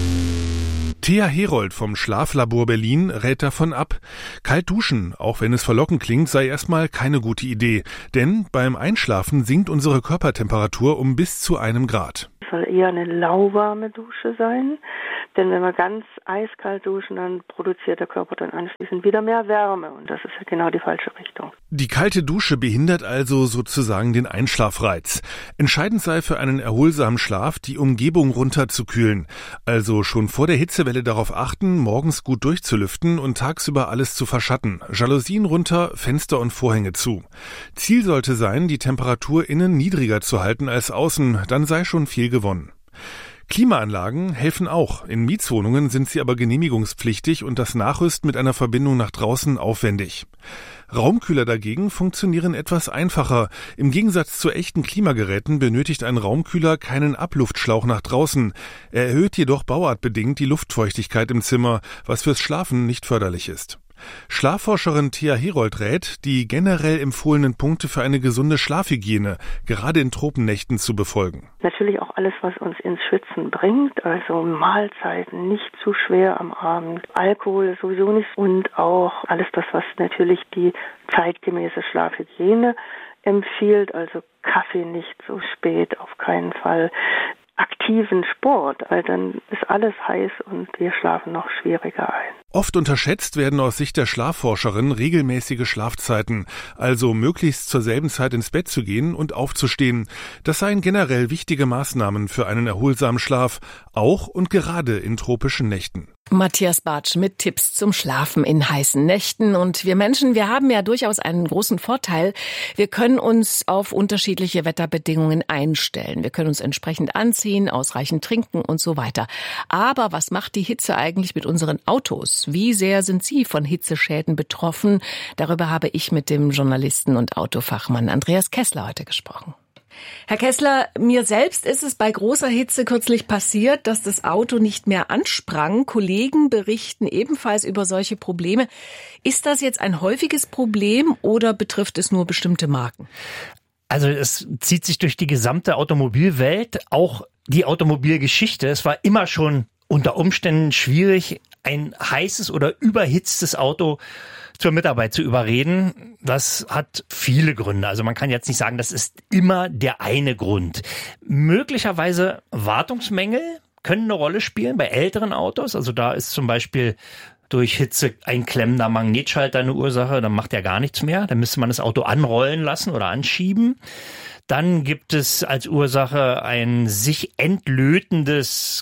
Thea Herold vom Schlaflabor Berlin rät davon ab. Kalt duschen, auch wenn es verlockend klingt, sei erstmal keine gute Idee. Denn beim Einschlafen sinkt unsere Körpertemperatur um bis zu einem Grad. Es soll eher eine lauwarme Dusche sein. Denn wenn wir ganz eiskalt duschen, dann produziert der Körper dann anschließend wieder mehr Wärme. Und das ist ja genau die falsche Richtung. Die kalte Dusche behindert also sozusagen den Einschlafreiz. Entscheidend sei für einen erholsamen Schlaf, die Umgebung runterzukühlen. Also schon vor der Hitzewelle darauf achten, morgens gut durchzulüften und tagsüber alles zu verschatten. Jalousien runter, Fenster und Vorhänge zu. Ziel sollte sein, die Temperatur innen niedriger zu halten als außen. Dann sei schon viel gewonnen. Klimaanlagen helfen auch. In Mietswohnungen sind sie aber genehmigungspflichtig und das Nachrüsten mit einer Verbindung nach draußen aufwendig. Raumkühler dagegen funktionieren etwas einfacher. Im Gegensatz zu echten Klimageräten benötigt ein Raumkühler keinen Abluftschlauch nach draußen. Er erhöht jedoch bauartbedingt die Luftfeuchtigkeit im Zimmer, was fürs Schlafen nicht förderlich ist. Schlafforscherin Thea Herold rät, die generell empfohlenen Punkte für eine gesunde Schlafhygiene, gerade in Tropennächten, zu befolgen. Natürlich auch alles, was uns ins Schwitzen bringt, also Mahlzeiten nicht zu schwer am Abend, Alkohol sowieso nicht und auch alles das, was natürlich die zeitgemäße Schlafhygiene empfiehlt, also Kaffee nicht so spät, auf keinen Fall. Aktiven Sport, weil dann ist alles heiß und wir schlafen noch schwieriger ein. Oft unterschätzt werden aus Sicht der Schlafforscherin regelmäßige Schlafzeiten, also möglichst zur selben Zeit ins Bett zu gehen und aufzustehen. Das seien generell wichtige Maßnahmen für einen erholsamen Schlaf, auch und gerade in tropischen Nächten. Matthias Bartsch mit Tipps zum Schlafen in heißen Nächten. Und wir Menschen, wir haben ja durchaus einen großen Vorteil. Wir können uns auf unterschiedliche Wetterbedingungen einstellen. Wir können uns entsprechend anziehen, ausreichend trinken und so weiter. Aber was macht die Hitze eigentlich mit unseren Autos? Wie sehr sind sie von Hitzeschäden betroffen? Darüber habe ich mit dem Journalisten und Autofachmann Andreas Kessler heute gesprochen. Herr Kessler, mir selbst ist es bei großer Hitze kürzlich passiert, dass das Auto nicht mehr ansprang. Kollegen berichten ebenfalls über solche Probleme. Ist das jetzt ein häufiges Problem oder betrifft es nur bestimmte Marken? Also es zieht sich durch die gesamte Automobilwelt, auch die Automobilgeschichte. Es war immer schon unter Umständen schwierig, ein heißes oder überhitztes Auto zur Mitarbeit zu überreden. Das hat viele Gründe. Also man kann jetzt nicht sagen, das ist immer der eine Grund. Möglicherweise Wartungsmängel können eine Rolle spielen bei älteren Autos. Also da ist zum Beispiel durch Hitze ein klemmender Magnetschalter eine Ursache. Dann macht er gar nichts mehr. Dann müsste man das Auto anrollen lassen oder anschieben. Dann gibt es als Ursache ein sich entlötendes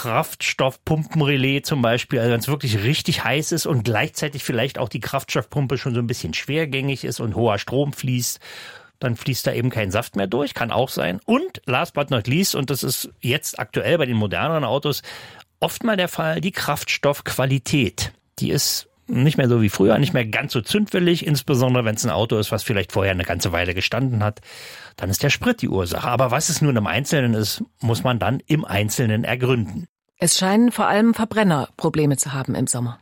Kraftstoffpumpenrelais zum Beispiel, also wenn es wirklich richtig heiß ist und gleichzeitig vielleicht auch die Kraftstoffpumpe schon so ein bisschen schwergängig ist und hoher Strom fließt, dann fließt da eben kein Saft mehr durch, kann auch sein. Und last but not least, und das ist jetzt aktuell bei den moderneren Autos oft mal der Fall, die Kraftstoffqualität. Die ist nicht mehr so wie früher, nicht mehr ganz so zündwillig, insbesondere wenn es ein Auto ist, was vielleicht vorher eine ganze Weile gestanden hat. Dann ist der Sprit die Ursache. Aber was es nun im Einzelnen ist, muss man dann im Einzelnen ergründen. Es scheinen vor allem Verbrenner Probleme zu haben im Sommer.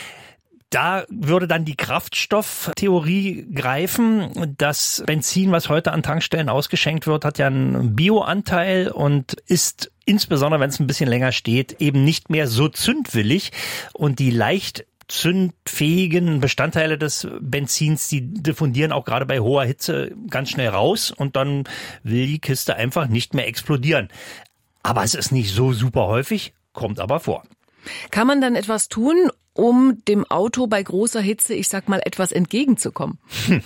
Da würde dann die Kraftstofftheorie greifen. Das Benzin, was heute an Tankstellen ausgeschenkt wird, hat ja einen Bioanteil und ist insbesondere, wenn es ein bisschen länger steht, eben nicht mehr so zündwillig. Und die leicht zündfähigen Bestandteile des Benzins, die diffundieren auch gerade bei hoher Hitze ganz schnell raus und dann will die Kiste einfach nicht mehr explodieren. Aber es ist nicht so super häufig, kommt aber vor. Kann man dann etwas tun, um dem Auto bei großer Hitze, ich sag mal, etwas entgegenzukommen? Hm.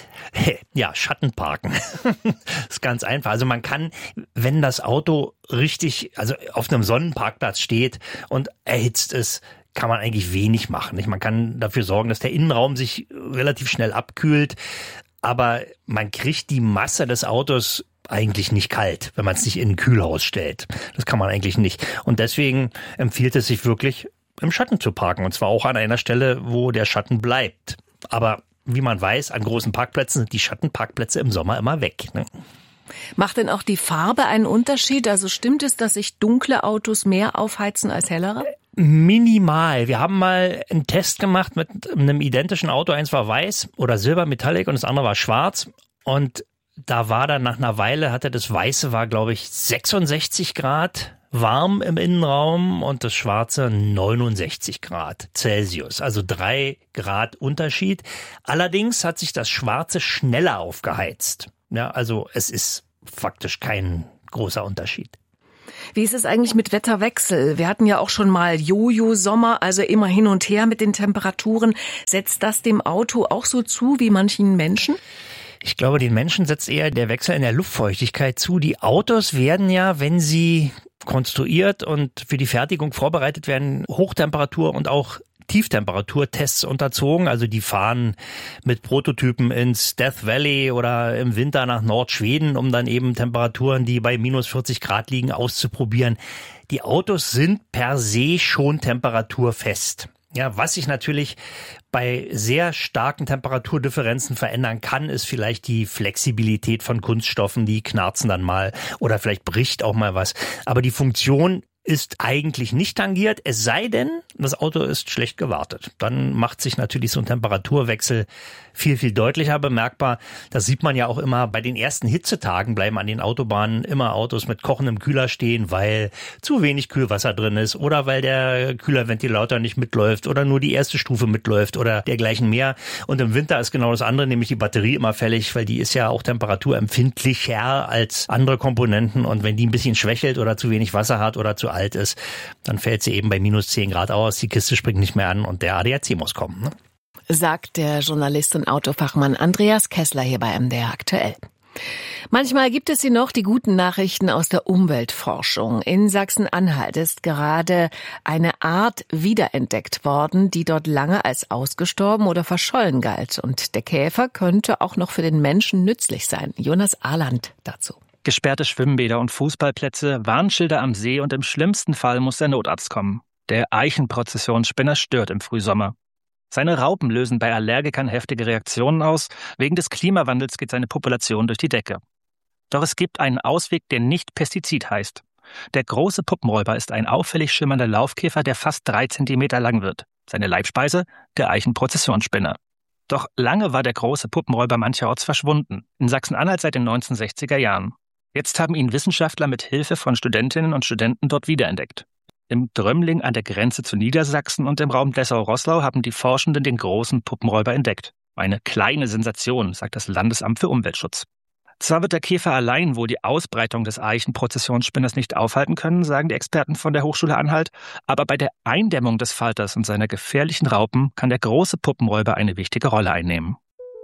Ja, Schatten parken. Das ist ganz einfach. Also man kann, wenn das Auto richtig, also auf einem Sonnenparkplatz steht und erhitzt ist, kann man eigentlich wenig machen. Man kann dafür sorgen, dass der Innenraum sich relativ schnell abkühlt, aber man kriegt die Masse des Autos eigentlich nicht kalt, wenn man es nicht in ein Kühlhaus stellt. Das kann man eigentlich nicht. Und deswegen empfiehlt es sich wirklich, im Schatten zu parken. Und zwar auch an einer Stelle, wo der Schatten bleibt. Aber wie man weiß, an großen Parkplätzen sind die Schattenparkplätze im Sommer immer weg. Ne? Macht denn auch die Farbe einen Unterschied? Also stimmt es, dass sich dunkle Autos mehr aufheizen als hellere? Minimal. Wir haben mal einen Test gemacht mit einem identischen Auto. Eins war weiß oder Silber Metallic und das andere war schwarz. Und da war dann nach einer Weile, hatte das Weiße war, glaube ich, sechsundsechzig Grad warm im Innenraum und das Schwarze neunundsechzig Grad Celsius. Also drei Grad Unterschied. Allerdings hat sich das Schwarze schneller aufgeheizt. Ja, also es ist faktisch kein großer Unterschied. Wie ist es eigentlich mit Wetterwechsel? Wir hatten ja auch schon mal Jojo-Sommer, also immer hin und her mit den Temperaturen. Setzt das dem Auto auch so zu wie manchen Menschen? Ich glaube, den Menschen setzt eher der Wechsel in der Luftfeuchtigkeit zu. Die Autos werden ja, wenn sie konstruiert und für die Fertigung vorbereitet werden, Hochtemperatur- und auch Tieftemperaturtests unterzogen. Also die fahren mit Prototypen ins Death Valley oder im Winter nach Nordschweden, um dann eben Temperaturen, die bei minus vierzig Grad liegen, auszuprobieren. Die Autos sind per se schon temperaturfest. Ja, was sich natürlich bei sehr starken Temperaturdifferenzen verändern kann, ist vielleicht die Flexibilität von Kunststoffen, die knarzen dann mal oder vielleicht bricht auch mal was. Aber die Funktion ist eigentlich nicht tangiert, es sei denn, das Auto ist schlecht gewartet. Dann macht sich natürlich so ein Temperaturwechsel viel, viel deutlicher bemerkbar. Das sieht man ja auch immer bei den ersten Hitzetagen, bleiben an den Autobahnen immer Autos mit kochendem Kühler stehen, weil zu wenig Kühlwasser drin ist oder weil der Kühlerventilator nicht mitläuft oder nur die erste Stufe mitläuft oder dergleichen mehr. Und im Winter ist genau das andere, nämlich die Batterie immer fällig, weil die ist ja auch temperaturempfindlicher als andere Komponenten. Und wenn die ein bisschen schwächelt oder zu wenig Wasser hat oder zu alt ist, dann fällt sie eben bei minus zehn Grad aus, die Kiste springt nicht mehr an und der A D A C muss kommen. Ne? Sagt der Journalist und Autofachmann Andreas Kessler hier bei M D R aktuell. Manchmal gibt es hier noch die guten Nachrichten aus der Umweltforschung. In Sachsen-Anhalt ist gerade eine Art wiederentdeckt worden, die dort lange als ausgestorben oder verschollen galt. Und der Käfer könnte auch noch für den Menschen nützlich sein. Jonas Ahland dazu. Gesperrte Schwimmbäder und Fußballplätze, Warnschilder am See und im schlimmsten Fall muss der Notarzt kommen. Der Eichenprozessionsspinner stört im Frühsommer. Seine Raupen lösen bei Allergikern heftige Reaktionen aus. Wegen des Klimawandels geht seine Population durch die Decke. Doch es gibt einen Ausweg, der nicht Pestizid heißt. Der große Puppenräuber ist ein auffällig schimmernder Laufkäfer, der fast drei Zentimeter lang wird. Seine Leibspeise? Der Eichenprozessionsspinner. Doch lange war der große Puppenräuber mancherorts verschwunden. In Sachsen-Anhalt seit den neunzehnhundertsechziger Jahren. Jetzt haben ihn Wissenschaftler mit Hilfe von Studentinnen und Studenten dort wiederentdeckt. Im Drömling an der Grenze zu Niedersachsen und im Raum Dessau-Roßlau haben die Forschenden den großen Puppenräuber entdeckt. Eine kleine Sensation, sagt das Landesamt für Umweltschutz. Zwar wird der Käfer allein wohl die Ausbreitung des Eichenprozessionsspinners nicht aufhalten können, sagen die Experten von der Hochschule Anhalt, aber bei der Eindämmung des Falters und seiner gefährlichen Raupen kann der große Puppenräuber eine wichtige Rolle einnehmen.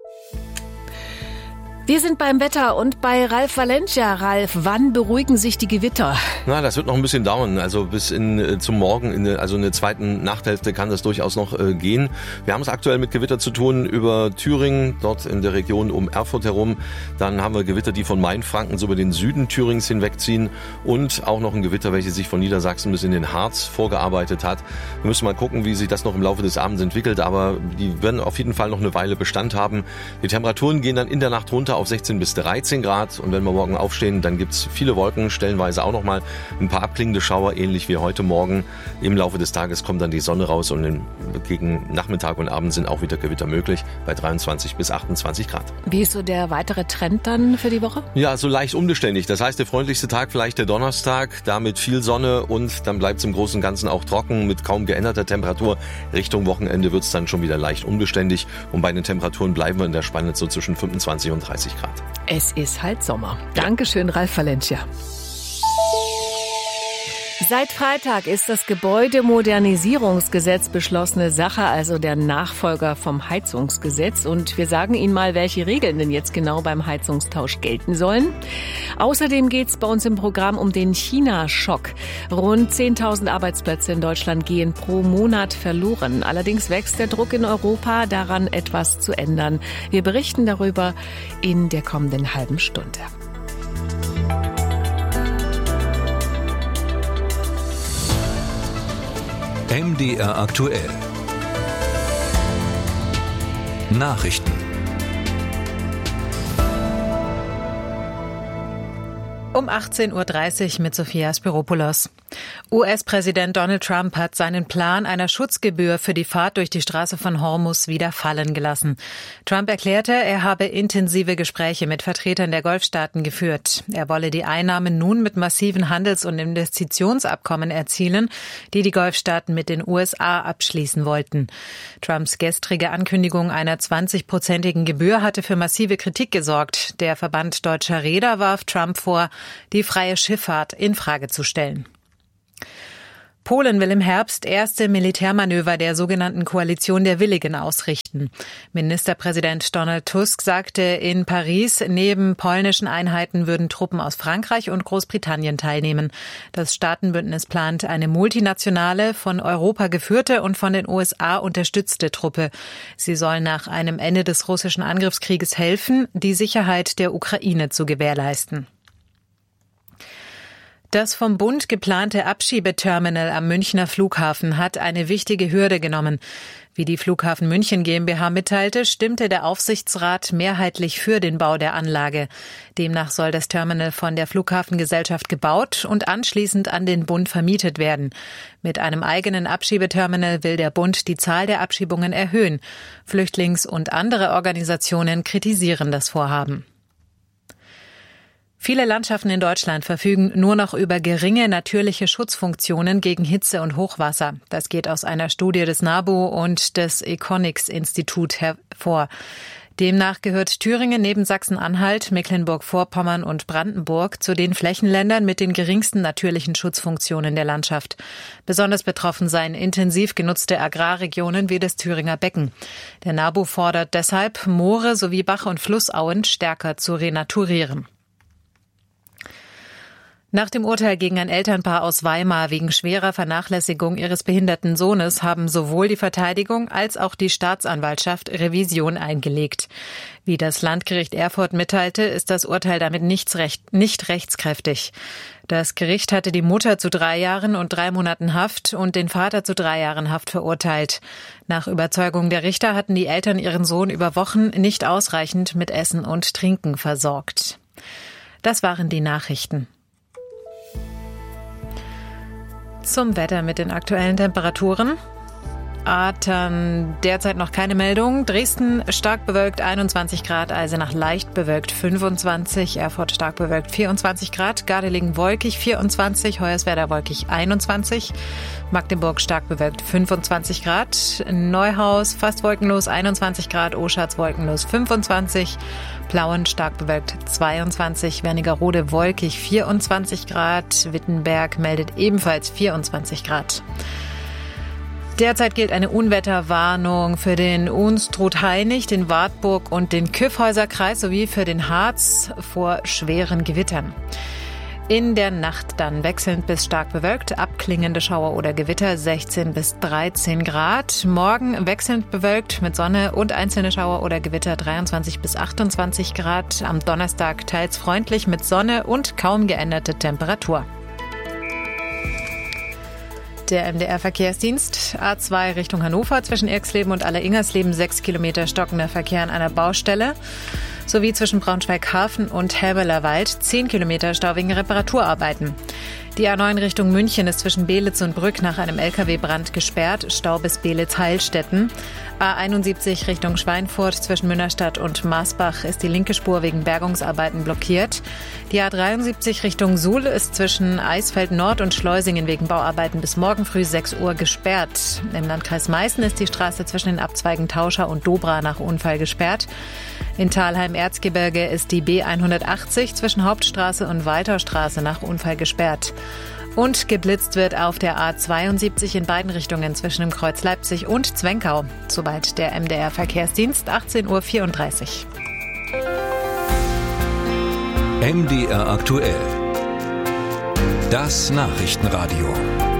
Wir sind beim Wetter und bei Ralf Valencia. Ralf, wann beruhigen sich die Gewitter? Na, das wird noch ein bisschen dauern. Also bis in, zum Morgen, in, also in der zweiten Nachthälfte kann das durchaus noch äh, gehen. Wir haben es aktuell mit Gewitter zu tun über Thüringen, dort in der Region um Erfurt herum. Dann haben wir Gewitter, die von Mainfranken so über den Süden Thürings hinwegziehen und auch noch ein Gewitter, welches sich von Niedersachsen bis in den Harz vorgearbeitet hat. Wir müssen mal gucken, wie sich das noch im Laufe des Abends entwickelt, aber die werden auf jeden Fall noch eine Weile Bestand haben. Die Temperaturen gehen dann in der Nacht runter auf sechzehn bis dreizehn Grad und wenn wir morgen aufstehen, dann gibt's viele Wolken, stellenweise auch noch mal ein paar abklingende Schauer, ähnlich wie heute Morgen. Im Laufe des Tages kommt dann die Sonne raus und gegen Nachmittag und Abend sind auch wieder Gewitter möglich bei dreiundzwanzig bis achtundzwanzig Grad. Wie ist so der weitere Trend dann für die Woche? Ja, so leicht unbeständig. Das heißt, der freundlichste Tag vielleicht der Donnerstag, da mit viel Sonne und dann bleibt es im Großen und Ganzen auch trocken mit kaum geänderter Temperatur. Richtung Wochenende wird es dann schon wieder leicht unbeständig und bei den Temperaturen bleiben wir in der Spanne so zwischen fünfundzwanzig und dreißig Grad. Es ist halt Sommer. Dankeschön, Ralf Valencia. Seit Freitag ist das Gebäudemodernisierungsgesetz beschlossene Sache, also der Nachfolger vom Heizungsgesetz. Und wir sagen Ihnen mal, welche Regeln denn jetzt genau beim Heizungstausch gelten sollen. Außerdem geht es bei uns im Programm um den China-Schock. Rund zehntausend Arbeitsplätze in Deutschland gehen pro Monat verloren. Allerdings wächst der Druck in Europa, daran etwas zu ändern. Wir berichten darüber in der kommenden halben Stunde. M D R aktuell. Nachrichten. Um achtzehn Uhr dreißig mit Sophia Spiropoulos. U S-Präsident Donald Trump hat seinen Plan einer Schutzgebühr für die Fahrt durch die Straße von Hormuz wieder fallen gelassen. Trump erklärte, er habe intensive Gespräche mit Vertretern der Golfstaaten geführt. Er wolle die Einnahmen nun mit massiven Handels- und Investitionsabkommen erzielen, die die Golfstaaten mit den U S A abschließen wollten. Trumps gestrige Ankündigung einer zwanzigprozentigen Gebühr hatte für massive Kritik gesorgt. Der Verband Deutscher Reeder warf Trump vor, die freie Schifffahrt in Frage zu stellen. Polen will im Herbst erste Militärmanöver der sogenannten Koalition der Willigen ausrichten. Ministerpräsident Donald Tusk sagte in Paris, neben polnischen Einheiten würden Truppen aus Frankreich und Großbritannien teilnehmen. Das Staatenbündnis plant eine multinationale, von Europa geführte und von den U S A unterstützte Truppe. Sie soll nach einem Ende des russischen Angriffskrieges helfen, die Sicherheit der Ukraine zu gewährleisten. Das vom Bund geplante Abschiebeterminal am Münchner Flughafen hat eine wichtige Hürde genommen. Wie die Flughafen München GmbH mitteilte, stimmte der Aufsichtsrat mehrheitlich für den Bau der Anlage. Demnach soll das Terminal von der Flughafengesellschaft gebaut und anschließend an den Bund vermietet werden. Mit einem eigenen Abschiebeterminal will der Bund die Zahl der Abschiebungen erhöhen. Flüchtlings- und andere Organisationen kritisieren das Vorhaben. Viele Landschaften in Deutschland verfügen nur noch über geringe natürliche Schutzfunktionen gegen Hitze und Hochwasser. Das geht aus einer Studie des NABU und des Econics-Institut hervor. Demnach gehört Thüringen neben Sachsen-Anhalt, Mecklenburg-Vorpommern und Brandenburg zu den Flächenländern mit den geringsten natürlichen Schutzfunktionen der Landschaft. Besonders betroffen seien intensiv genutzte Agrarregionen wie das Thüringer Becken. Der NABU fordert deshalb, Moore sowie Bach- und Flussauen stärker zu renaturieren. Nach dem Urteil gegen ein Elternpaar aus Weimar wegen schwerer Vernachlässigung ihres behinderten Sohnes haben sowohl die Verteidigung als auch die Staatsanwaltschaft Revision eingelegt. Wie das Landgericht Erfurt mitteilte, ist das Urteil damit nicht, recht, nicht rechtskräftig. Das Gericht hatte die Mutter zu drei Jahren und drei Monaten Haft und den Vater zu drei Jahren Haft verurteilt. Nach Überzeugung der Richter hatten die Eltern ihren Sohn über Wochen nicht ausreichend mit Essen und Trinken versorgt. Das waren die Nachrichten. Zum Wetter mit den aktuellen Temperaturen. Atem derzeit noch keine Meldung. Dresden stark bewölkt einundzwanzig Grad, Eisenach leicht bewölkt fünfundzwanzig, Erfurt stark bewölkt vierundzwanzig Grad, Gardelegen wolkig vierundzwanzig, Hoyerswerda wolkig einundzwanzig, Magdeburg stark bewölkt fünfundzwanzig Grad, Neuhaus fast wolkenlos einundzwanzig Grad, Oschatz wolkenlos fünfundzwanzig, Plauen stark bewölkt zweiundzwanzig, Wernigerode wolkig vierundzwanzig Grad, Wittenberg meldet ebenfalls vierundzwanzig Grad. Derzeit gilt eine Unwetterwarnung für den Unstrut-Hainich, den Wartburg und den Kyffhäuser-Kreis sowie für den Harz vor schweren Gewittern. In der Nacht dann wechselnd bis stark bewölkt, abklingende Schauer oder Gewitter sechzehn bis dreizehn Grad. Morgen wechselnd bewölkt mit Sonne und einzelne Schauer oder Gewitter dreiundzwanzig bis achtundzwanzig Grad. Am Donnerstag teils freundlich mit Sonne und kaum geänderte Temperatur. Der M D R-Verkehrsdienst A zwei Richtung Hannover zwischen Irxleben und Aller-Ingersleben sechs Kilometer stockender Verkehr an einer Baustelle. Sowie zwischen Braunschweig-Hafen und Helmerlerwald zehn Kilometer Stau wegen Reparaturarbeiten. Die A neun Richtung München ist zwischen Beelitz und Brück nach einem L K W-Brand gesperrt, Stau bis Beelitz-Heilstätten. A einundsiebzig Richtung Schweinfurt zwischen Münnerstadt und Maasbach ist die linke Spur wegen Bergungsarbeiten blockiert. Die A dreiundsiebzig Richtung Suhl ist zwischen Eisfeld Nord und Schleusingen wegen Bauarbeiten bis morgen früh sechs Uhr gesperrt. Im Landkreis Meißen ist die Straße zwischen den Abzweigen Tauscher und Dobra nach Unfall gesperrt. In Thalheim-Erzgebirge ist die B hundertachtzig zwischen Hauptstraße und Weiterstraße nach Unfall gesperrt. Und geblitzt wird auf der A zweiundsiebzig in beiden Richtungen zwischen dem Kreuz Leipzig und Zwenkau. Soweit der M D R-Verkehrsdienst, achtzehn Uhr vierunddreißig. M D R aktuell. Das Nachrichtenradio.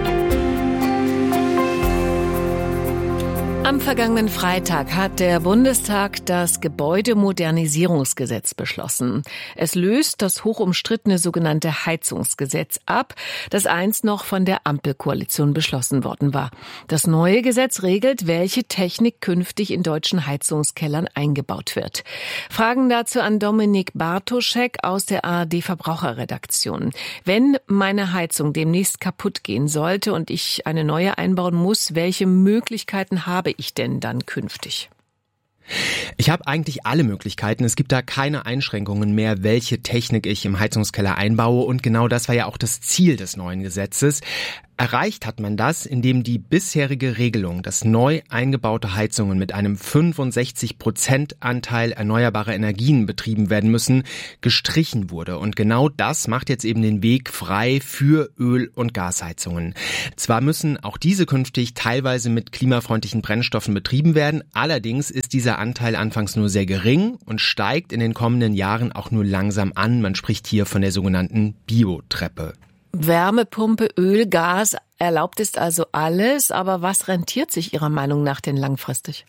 Am vergangenen Freitag hat der Bundestag das Gebäudemodernisierungsgesetz beschlossen. Es löst das hochumstrittene sogenannte Heizungsgesetz ab, das einst noch von der Ampelkoalition beschlossen worden war. Das neue Gesetz regelt, welche Technik künftig in deutschen Heizungskellern eingebaut wird. Fragen dazu an Dominik Bartoschek aus der A R D-Verbraucherredaktion. Wenn meine Heizung demnächst kaputt gehen sollte und ich eine neue einbauen muss, welche Möglichkeiten habe ich denn dann künftig? Ich habe eigentlich alle Möglichkeiten. Es gibt da keine Einschränkungen mehr, welche Technik ich im Heizungskeller einbaue. Und genau das war ja auch das Ziel des neuen Gesetzes. Erreicht hat man das, indem die bisherige Regelung, dass neu eingebaute Heizungen mit einem fünfundsechzig Prozent Anteil erneuerbarer Energien betrieben werden müssen, gestrichen wurde. Und genau das macht jetzt eben den Weg frei für Öl- und Gasheizungen. Zwar müssen auch diese künftig teilweise mit klimafreundlichen Brennstoffen betrieben werden, allerdings ist dieser Anteil anfangs nur sehr gering und steigt in den kommenden Jahren auch nur langsam an. Man spricht hier von der sogenannten Biotreppe. Wärmepumpe, Öl, Gas, erlaubt ist also alles, aber was rentiert sich Ihrer Meinung nach denn langfristig?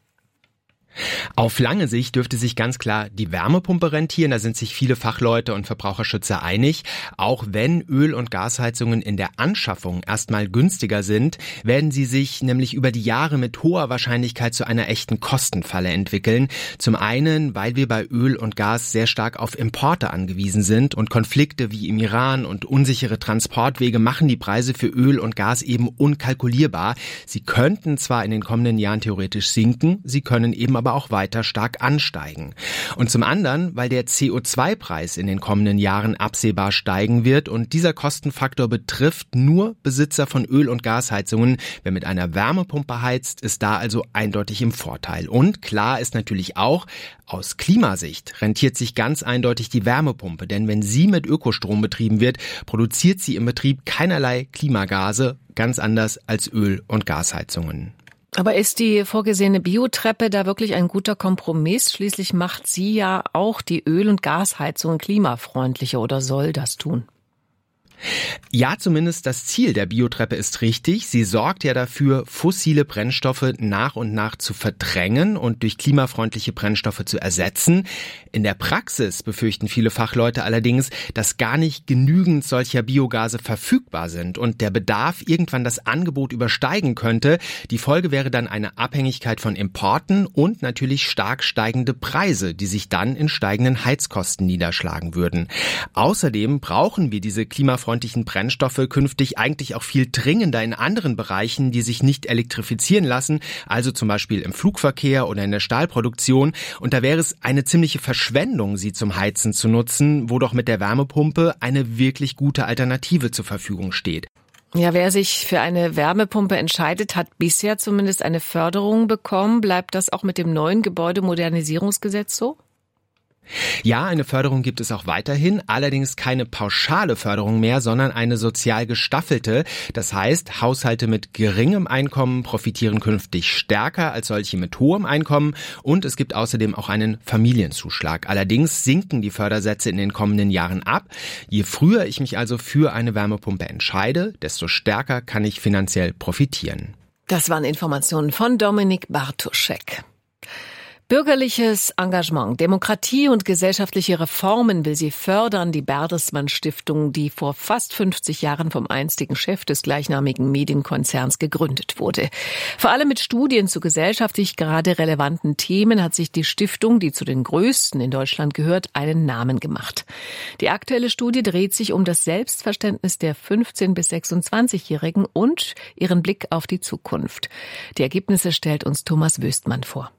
Auf lange Sicht dürfte sich ganz klar die Wärmepumpe rentieren, da sind sich viele Fachleute und Verbraucherschützer einig. Auch wenn Öl- und Gasheizungen in der Anschaffung erstmal günstiger sind, werden sie sich nämlich über die Jahre mit hoher Wahrscheinlichkeit zu einer echten Kostenfalle entwickeln. Zum einen, weil wir bei Öl und Gas sehr stark auf Importe angewiesen sind und Konflikte wie im Iran und unsichere Transportwege machen die Preise für Öl und Gas eben unkalkulierbar. Sie könnten zwar in den kommenden Jahren theoretisch sinken, sie können eben aber auch weiter stark ansteigen. Und zum anderen, weil der C O zwei Preis in den kommenden Jahren absehbar steigen wird und dieser Kostenfaktor betrifft nur Besitzer von Öl- und Gasheizungen. Wer mit einer Wärmepumpe heizt, ist da also eindeutig im Vorteil. Und klar ist natürlich auch, aus Klimasicht rentiert sich ganz eindeutig die Wärmepumpe, denn wenn sie mit Ökostrom betrieben wird, produziert sie im Betrieb keinerlei Klimagase, ganz anders als Öl- und Gasheizungen. Aber ist die vorgesehene Biotreppe da wirklich ein guter Kompromiss? Schließlich macht sie ja auch die Öl- und Gasheizung klimafreundlicher oder soll das tun? Ja, zumindest das Ziel der Biotreppe ist richtig. Sie sorgt ja dafür, fossile Brennstoffe nach und nach zu verdrängen und durch klimafreundliche Brennstoffe zu ersetzen. In der Praxis befürchten viele Fachleute allerdings, dass gar nicht genügend solcher Biogase verfügbar sind und der Bedarf irgendwann das Angebot übersteigen könnte. Die Folge wäre dann eine Abhängigkeit von Importen und natürlich stark steigende Preise, die sich dann in steigenden Heizkosten niederschlagen würden. Außerdem brauchen wir diese klimafreundlichen Brennstoffe künftig eigentlich auch viel dringender in anderen Bereichen, die sich nicht elektrifizieren lassen, also zum Beispiel im Flugverkehr oder in der Stahlproduktion. Und da wäre es eine ziemliche Verschwendung, sie zum Heizen zu nutzen, wo doch mit der Wärmepumpe eine wirklich gute Alternative zur Verfügung steht. Ja, wer sich für eine Wärmepumpe entscheidet, hat bisher zumindest eine Förderung bekommen. Bleibt das auch mit dem neuen Gebäudemodernisierungsgesetz so? Ja, eine Förderung gibt es auch weiterhin, allerdings keine pauschale Förderung mehr, sondern eine sozial gestaffelte. Das heißt, Haushalte mit geringem Einkommen profitieren künftig stärker als solche mit hohem Einkommen und es gibt außerdem auch einen Familienzuschlag. Allerdings sinken die Fördersätze in den kommenden Jahren ab. Je früher ich mich also für eine Wärmepumpe entscheide, desto stärker kann ich finanziell profitieren. Das waren Informationen von Dominik Bartoschek. Bürgerliches Engagement, Demokratie und gesellschaftliche Reformen will sie fördern. Die Bertelsmann Stiftung, die vor fast fünfzig Jahren vom einstigen Chef des gleichnamigen Medienkonzerns gegründet wurde. Vor allem mit Studien zu gesellschaftlich gerade relevanten Themen hat sich die Stiftung, die zu den größten in Deutschland gehört, einen Namen gemacht. Die aktuelle Studie dreht sich um das Selbstverständnis der fünfzehn- bis sechsundzwanzigjährigen und ihren Blick auf die Zukunft. Die Ergebnisse stellt uns Thomas Wöstmann vor.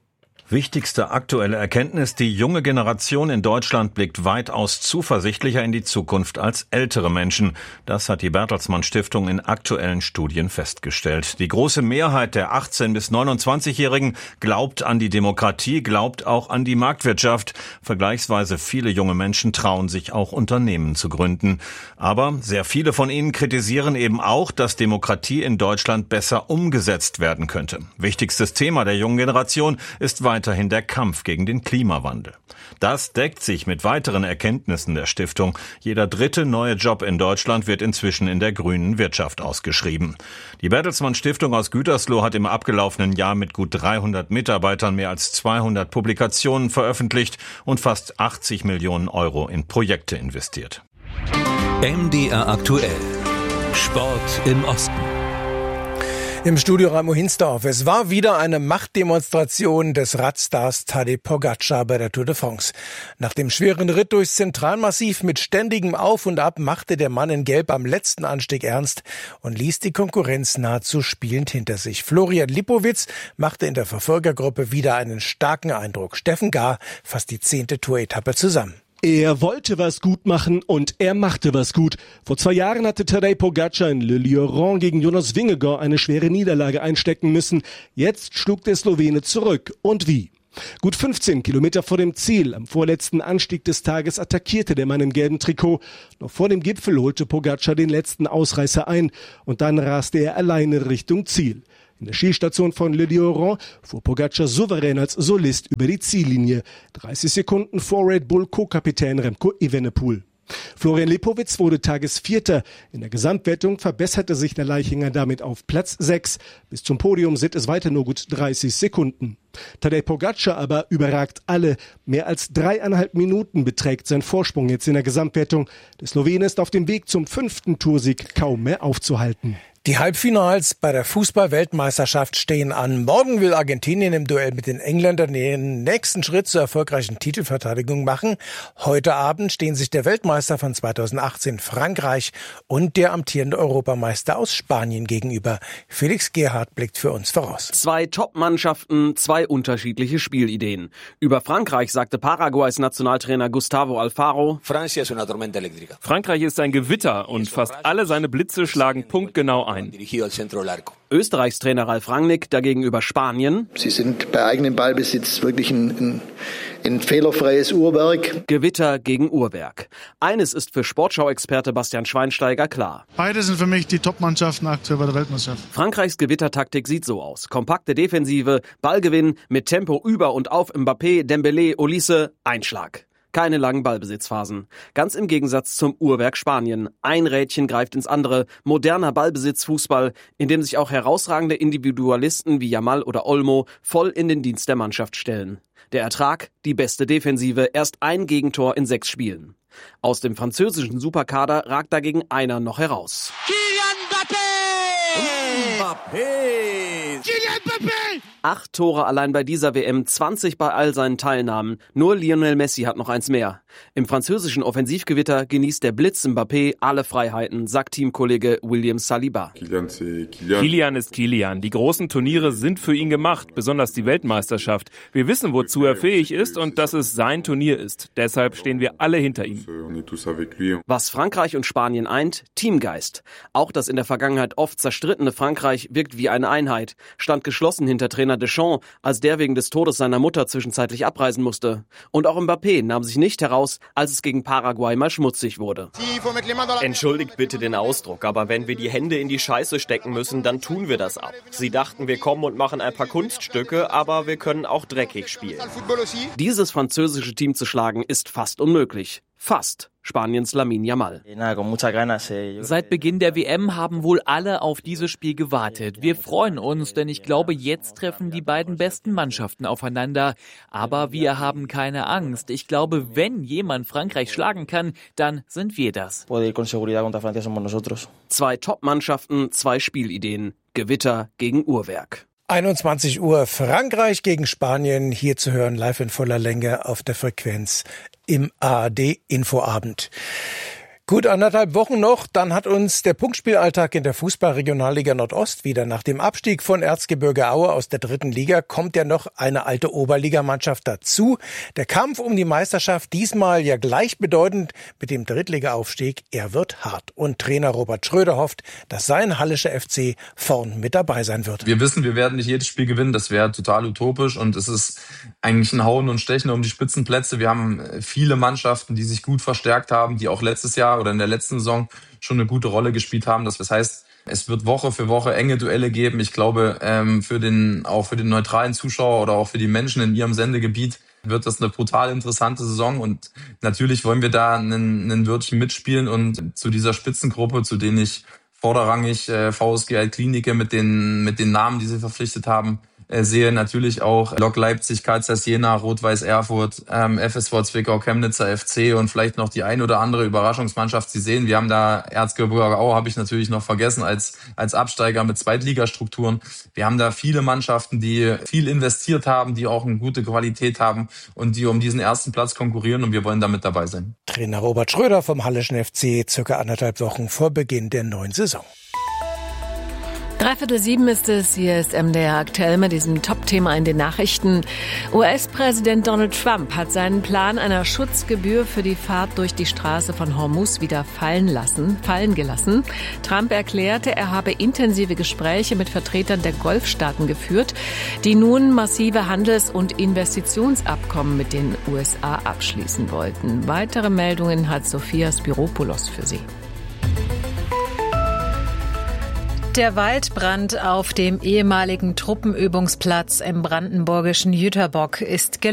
Wichtigste aktuelle Erkenntnis: Die junge Generation in Deutschland blickt weitaus zuversichtlicher in die Zukunft als ältere Menschen. Das hat die Bertelsmann Stiftung in aktuellen Studien festgestellt. Die große Mehrheit der achtzehn- bis neunundzwanzigjährigen glaubt an die Demokratie, glaubt auch an die Marktwirtschaft. Vergleichsweise viele junge Menschen trauen sich auch Unternehmen zu gründen. Aber sehr viele von ihnen kritisieren eben auch, dass Demokratie in Deutschland besser umgesetzt werden könnte. Wichtigstes Thema der jungen Generation ist weiterhin der Kampf gegen den Klimawandel. Das deckt sich mit weiteren Erkenntnissen der Stiftung. Jeder dritte neue Job in Deutschland wird inzwischen in der grünen Wirtschaft ausgeschrieben. Die Bertelsmann Stiftung aus Gütersloh hat im abgelaufenen Jahr mit gut dreihundert Mitarbeitern mehr als zweihundert Publikationen veröffentlicht und fast achtzig Millionen Euro in Projekte investiert. M D R aktuell. Sport im Osten. Im Studio Raimo Hinsdorf. Es war wieder eine Machtdemonstration des Radstars Tadej Pogačar bei der Tour de France. Nach dem schweren Ritt durchs Zentralmassiv mit ständigem Auf und Ab machte der Mann in Gelb am letzten Anstieg ernst und ließ die Konkurrenz nahezu spielend hinter sich. Florian Lipowitz machte in der Verfolgergruppe wieder einen starken Eindruck. Steffen Gahr fasst die zehnte Tour-Etappe zusammen. Er wollte was gut machen und er machte was gut. Vor zwei Jahren hatte Tadej Pogačar in Le Lieuran gegen Jonas Vingegaard eine schwere Niederlage einstecken müssen. Jetzt schlug der Slowene zurück. Und wie? Gut fünfzehn Kilometer vor dem Ziel, am vorletzten Anstieg des Tages, attackierte der Mann im gelben Trikot. Noch vor dem Gipfel holte Pogačar den letzten Ausreißer ein und dann raste er alleine Richtung Ziel. In der Skistation von Le Lieuran fuhr Pogačar souverän als Solist über die Ziellinie. dreißig Sekunden vor Red Bull Co-Kapitän Remco Evenepoel. Florian Lipowitz wurde Tagesvierter. In der Gesamtwertung verbesserte sich der Leichinger damit auf Platz sechs. Bis zum Podium sind es weiter nur gut dreißig Sekunden. Tadej Pogačar aber überragt alle. Mehr als dreieinhalb Minuten beträgt sein Vorsprung jetzt in der Gesamtwertung. Der Slowene ist auf dem Weg zum fünften Toursieg kaum mehr aufzuhalten. Die Halbfinals bei der Fußball-Weltmeisterschaft stehen an. Morgen will Argentinien im Duell mit den Engländern den nächsten Schritt zur erfolgreichen Titelverteidigung machen. Heute Abend stehen sich der Weltmeister von zweitausendachtzehn Frankreich und der amtierende Europameister aus Spanien gegenüber. Felix Gerhardt blickt für uns voraus. Zwei Top-Mannschaften, zwei unterschiedliche Spielideen. Über Frankreich sagte Paraguays Nationaltrainer Gustavo Alfaro: Frankreich ist ein Gewitter und fast alle seine Blitze schlagen punktgenau ein. Österreichs Trainer Ralf Rangnick dagegen über Spanien: Sie sind bei eigenem Ballbesitz wirklich ein, ein, ein fehlerfreies Uhrwerk. Gewitter gegen Uhrwerk. Eines ist für Sportschau-Experte Bastian Schweinsteiger klar. Beide sind für mich die Top-Mannschaften aktuell bei der Weltmeisterschaft. Frankreichs Gewittertaktik sieht so aus: kompakte Defensive, Ballgewinn, mit Tempo über und auf Mbappé, Dembélé, Olise, Einschlag. Keine langen Ballbesitzphasen. Ganz im Gegensatz zum Uhrwerk Spanien. Ein Rädchen greift ins andere. Moderner Ballbesitzfußball, in dem sich auch herausragende Individualisten wie Yamal oder Olmo voll in den Dienst der Mannschaft stellen. Der Ertrag: die beste Defensive, erst ein Gegentor in sechs Spielen. Aus dem französischen Superkader ragt dagegen einer noch heraus. Kylian Mbappé! Mbappé! Kylian Mbappé! Acht Tore allein bei dieser W M, zwanzig bei all seinen Teilnahmen. Nur Lionel Messi hat noch eins mehr. Im französischen Offensivgewitter genießt der Blitz Mbappé alle Freiheiten, sagt Teamkollege William Saliba. Kylian ist Kylian. Die großen Turniere sind für ihn gemacht, besonders die Weltmeisterschaft. Wir wissen, wozu er fähig ist und dass es sein Turnier ist. Deshalb stehen wir alle hinter ihm. Was Frankreich und Spanien eint: Teamgeist. Auch das in der Vergangenheit oft zerstrittene Frankreich wirkt wie eine Einheit, stand geschlossen hinter Trainer Deschamps, als der wegen des Todes seiner Mutter zwischenzeitlich abreisen musste. Und auch Mbappé nahm sich nicht heraus, als es gegen Paraguay mal schmutzig wurde. Entschuldigt bitte den Ausdruck, aber wenn wir die Hände in die Scheiße stecken müssen, dann tun wir das ab. Sie dachten, wir kommen und machen ein paar Kunststücke, aber wir können auch dreckig spielen. Dieses französische Team zu schlagen ist fast unmöglich. Fast. Spaniens Lamine Yamal. Seit Beginn der W M haben wohl alle auf dieses Spiel gewartet. Wir freuen uns, denn ich glaube, jetzt treffen die beiden besten Mannschaften aufeinander. Aber wir haben keine Angst. Ich glaube, wenn jemand Frankreich schlagen kann, dann sind wir das. Zwei Top-Mannschaften, zwei Spielideen. Gewitter gegen Uhrwerk. einundzwanzig Uhr Frankreich gegen Spanien, hier zu hören, live in voller Länge auf der Frequenz im A R D Infoabend. Gut anderthalb Wochen noch, dann hat uns der Punktspielalltag in der Fußball-Regionalliga Nordost wieder. Nach dem Abstieg von Erzgebirge Aue aus der dritten Liga kommt ja noch eine alte Oberligamannschaft dazu. Der Kampf um die Meisterschaft, diesmal ja gleichbedeutend mit dem Drittliga-Aufstieg, er wird hart. Und Trainer Robert Schröder hofft, dass sein Hallischer F C vorn mit dabei sein wird. Wir wissen, wir werden nicht jedes Spiel gewinnen, das wäre total utopisch und es ist eigentlich ein Hauen und Stechen um die Spitzenplätze. Wir haben viele Mannschaften, die sich gut verstärkt haben, die auch letztes Jahr oder in der letzten Saison schon eine gute Rolle gespielt haben. Das heißt, es wird Woche für Woche enge Duelle geben. Ich glaube, für den, auch für den neutralen Zuschauer oder auch für die Menschen in ihrem Sendegebiet wird das eine brutal interessante Saison. Und natürlich wollen wir da einen, einen Wörtchen mitspielen und zu dieser Spitzengruppe, zu denen ich vorderrangig V S G Altklinike mit den, mit den Namen, die sie verpflichtet haben, sehe natürlich auch Lok Leipzig, K Z Jena, Rot-Weiß Erfurt, ähm, F S V Zwickau, Chemnitzer F C und vielleicht noch die ein oder andere Überraschungsmannschaft. Sie sehen, wir haben da Erzgebirge Aue, habe ich natürlich noch vergessen, als als Absteiger mit Zweitligastrukturen. Wir haben da viele Mannschaften, die viel investiert haben, die auch eine gute Qualität haben und die um diesen ersten Platz konkurrieren und wir wollen da mit dabei sein. Trainer Robert Schröder vom Hallischen F C, circa anderthalb Wochen vor Beginn der neuen Saison. Dreiviertel sieben ist es, hier ist M D R aktuell mit diesem Top-Thema in den Nachrichten. U S-Präsident Donald Trump hat seinen Plan einer Schutzgebühr für die Fahrt durch die Straße von Hormuz wieder fallen lassen, fallen gelassen. Trump erklärte, er habe intensive Gespräche mit Vertretern der Golfstaaten geführt, die nun massive Handels- und Investitionsabkommen mit den U S A abschließen wollten. Weitere Meldungen hat Sophia Spiropoulos für Sie. Der Waldbrand auf dem ehemaligen Truppenübungsplatz im brandenburgischen Jüterbock ist gelöscht.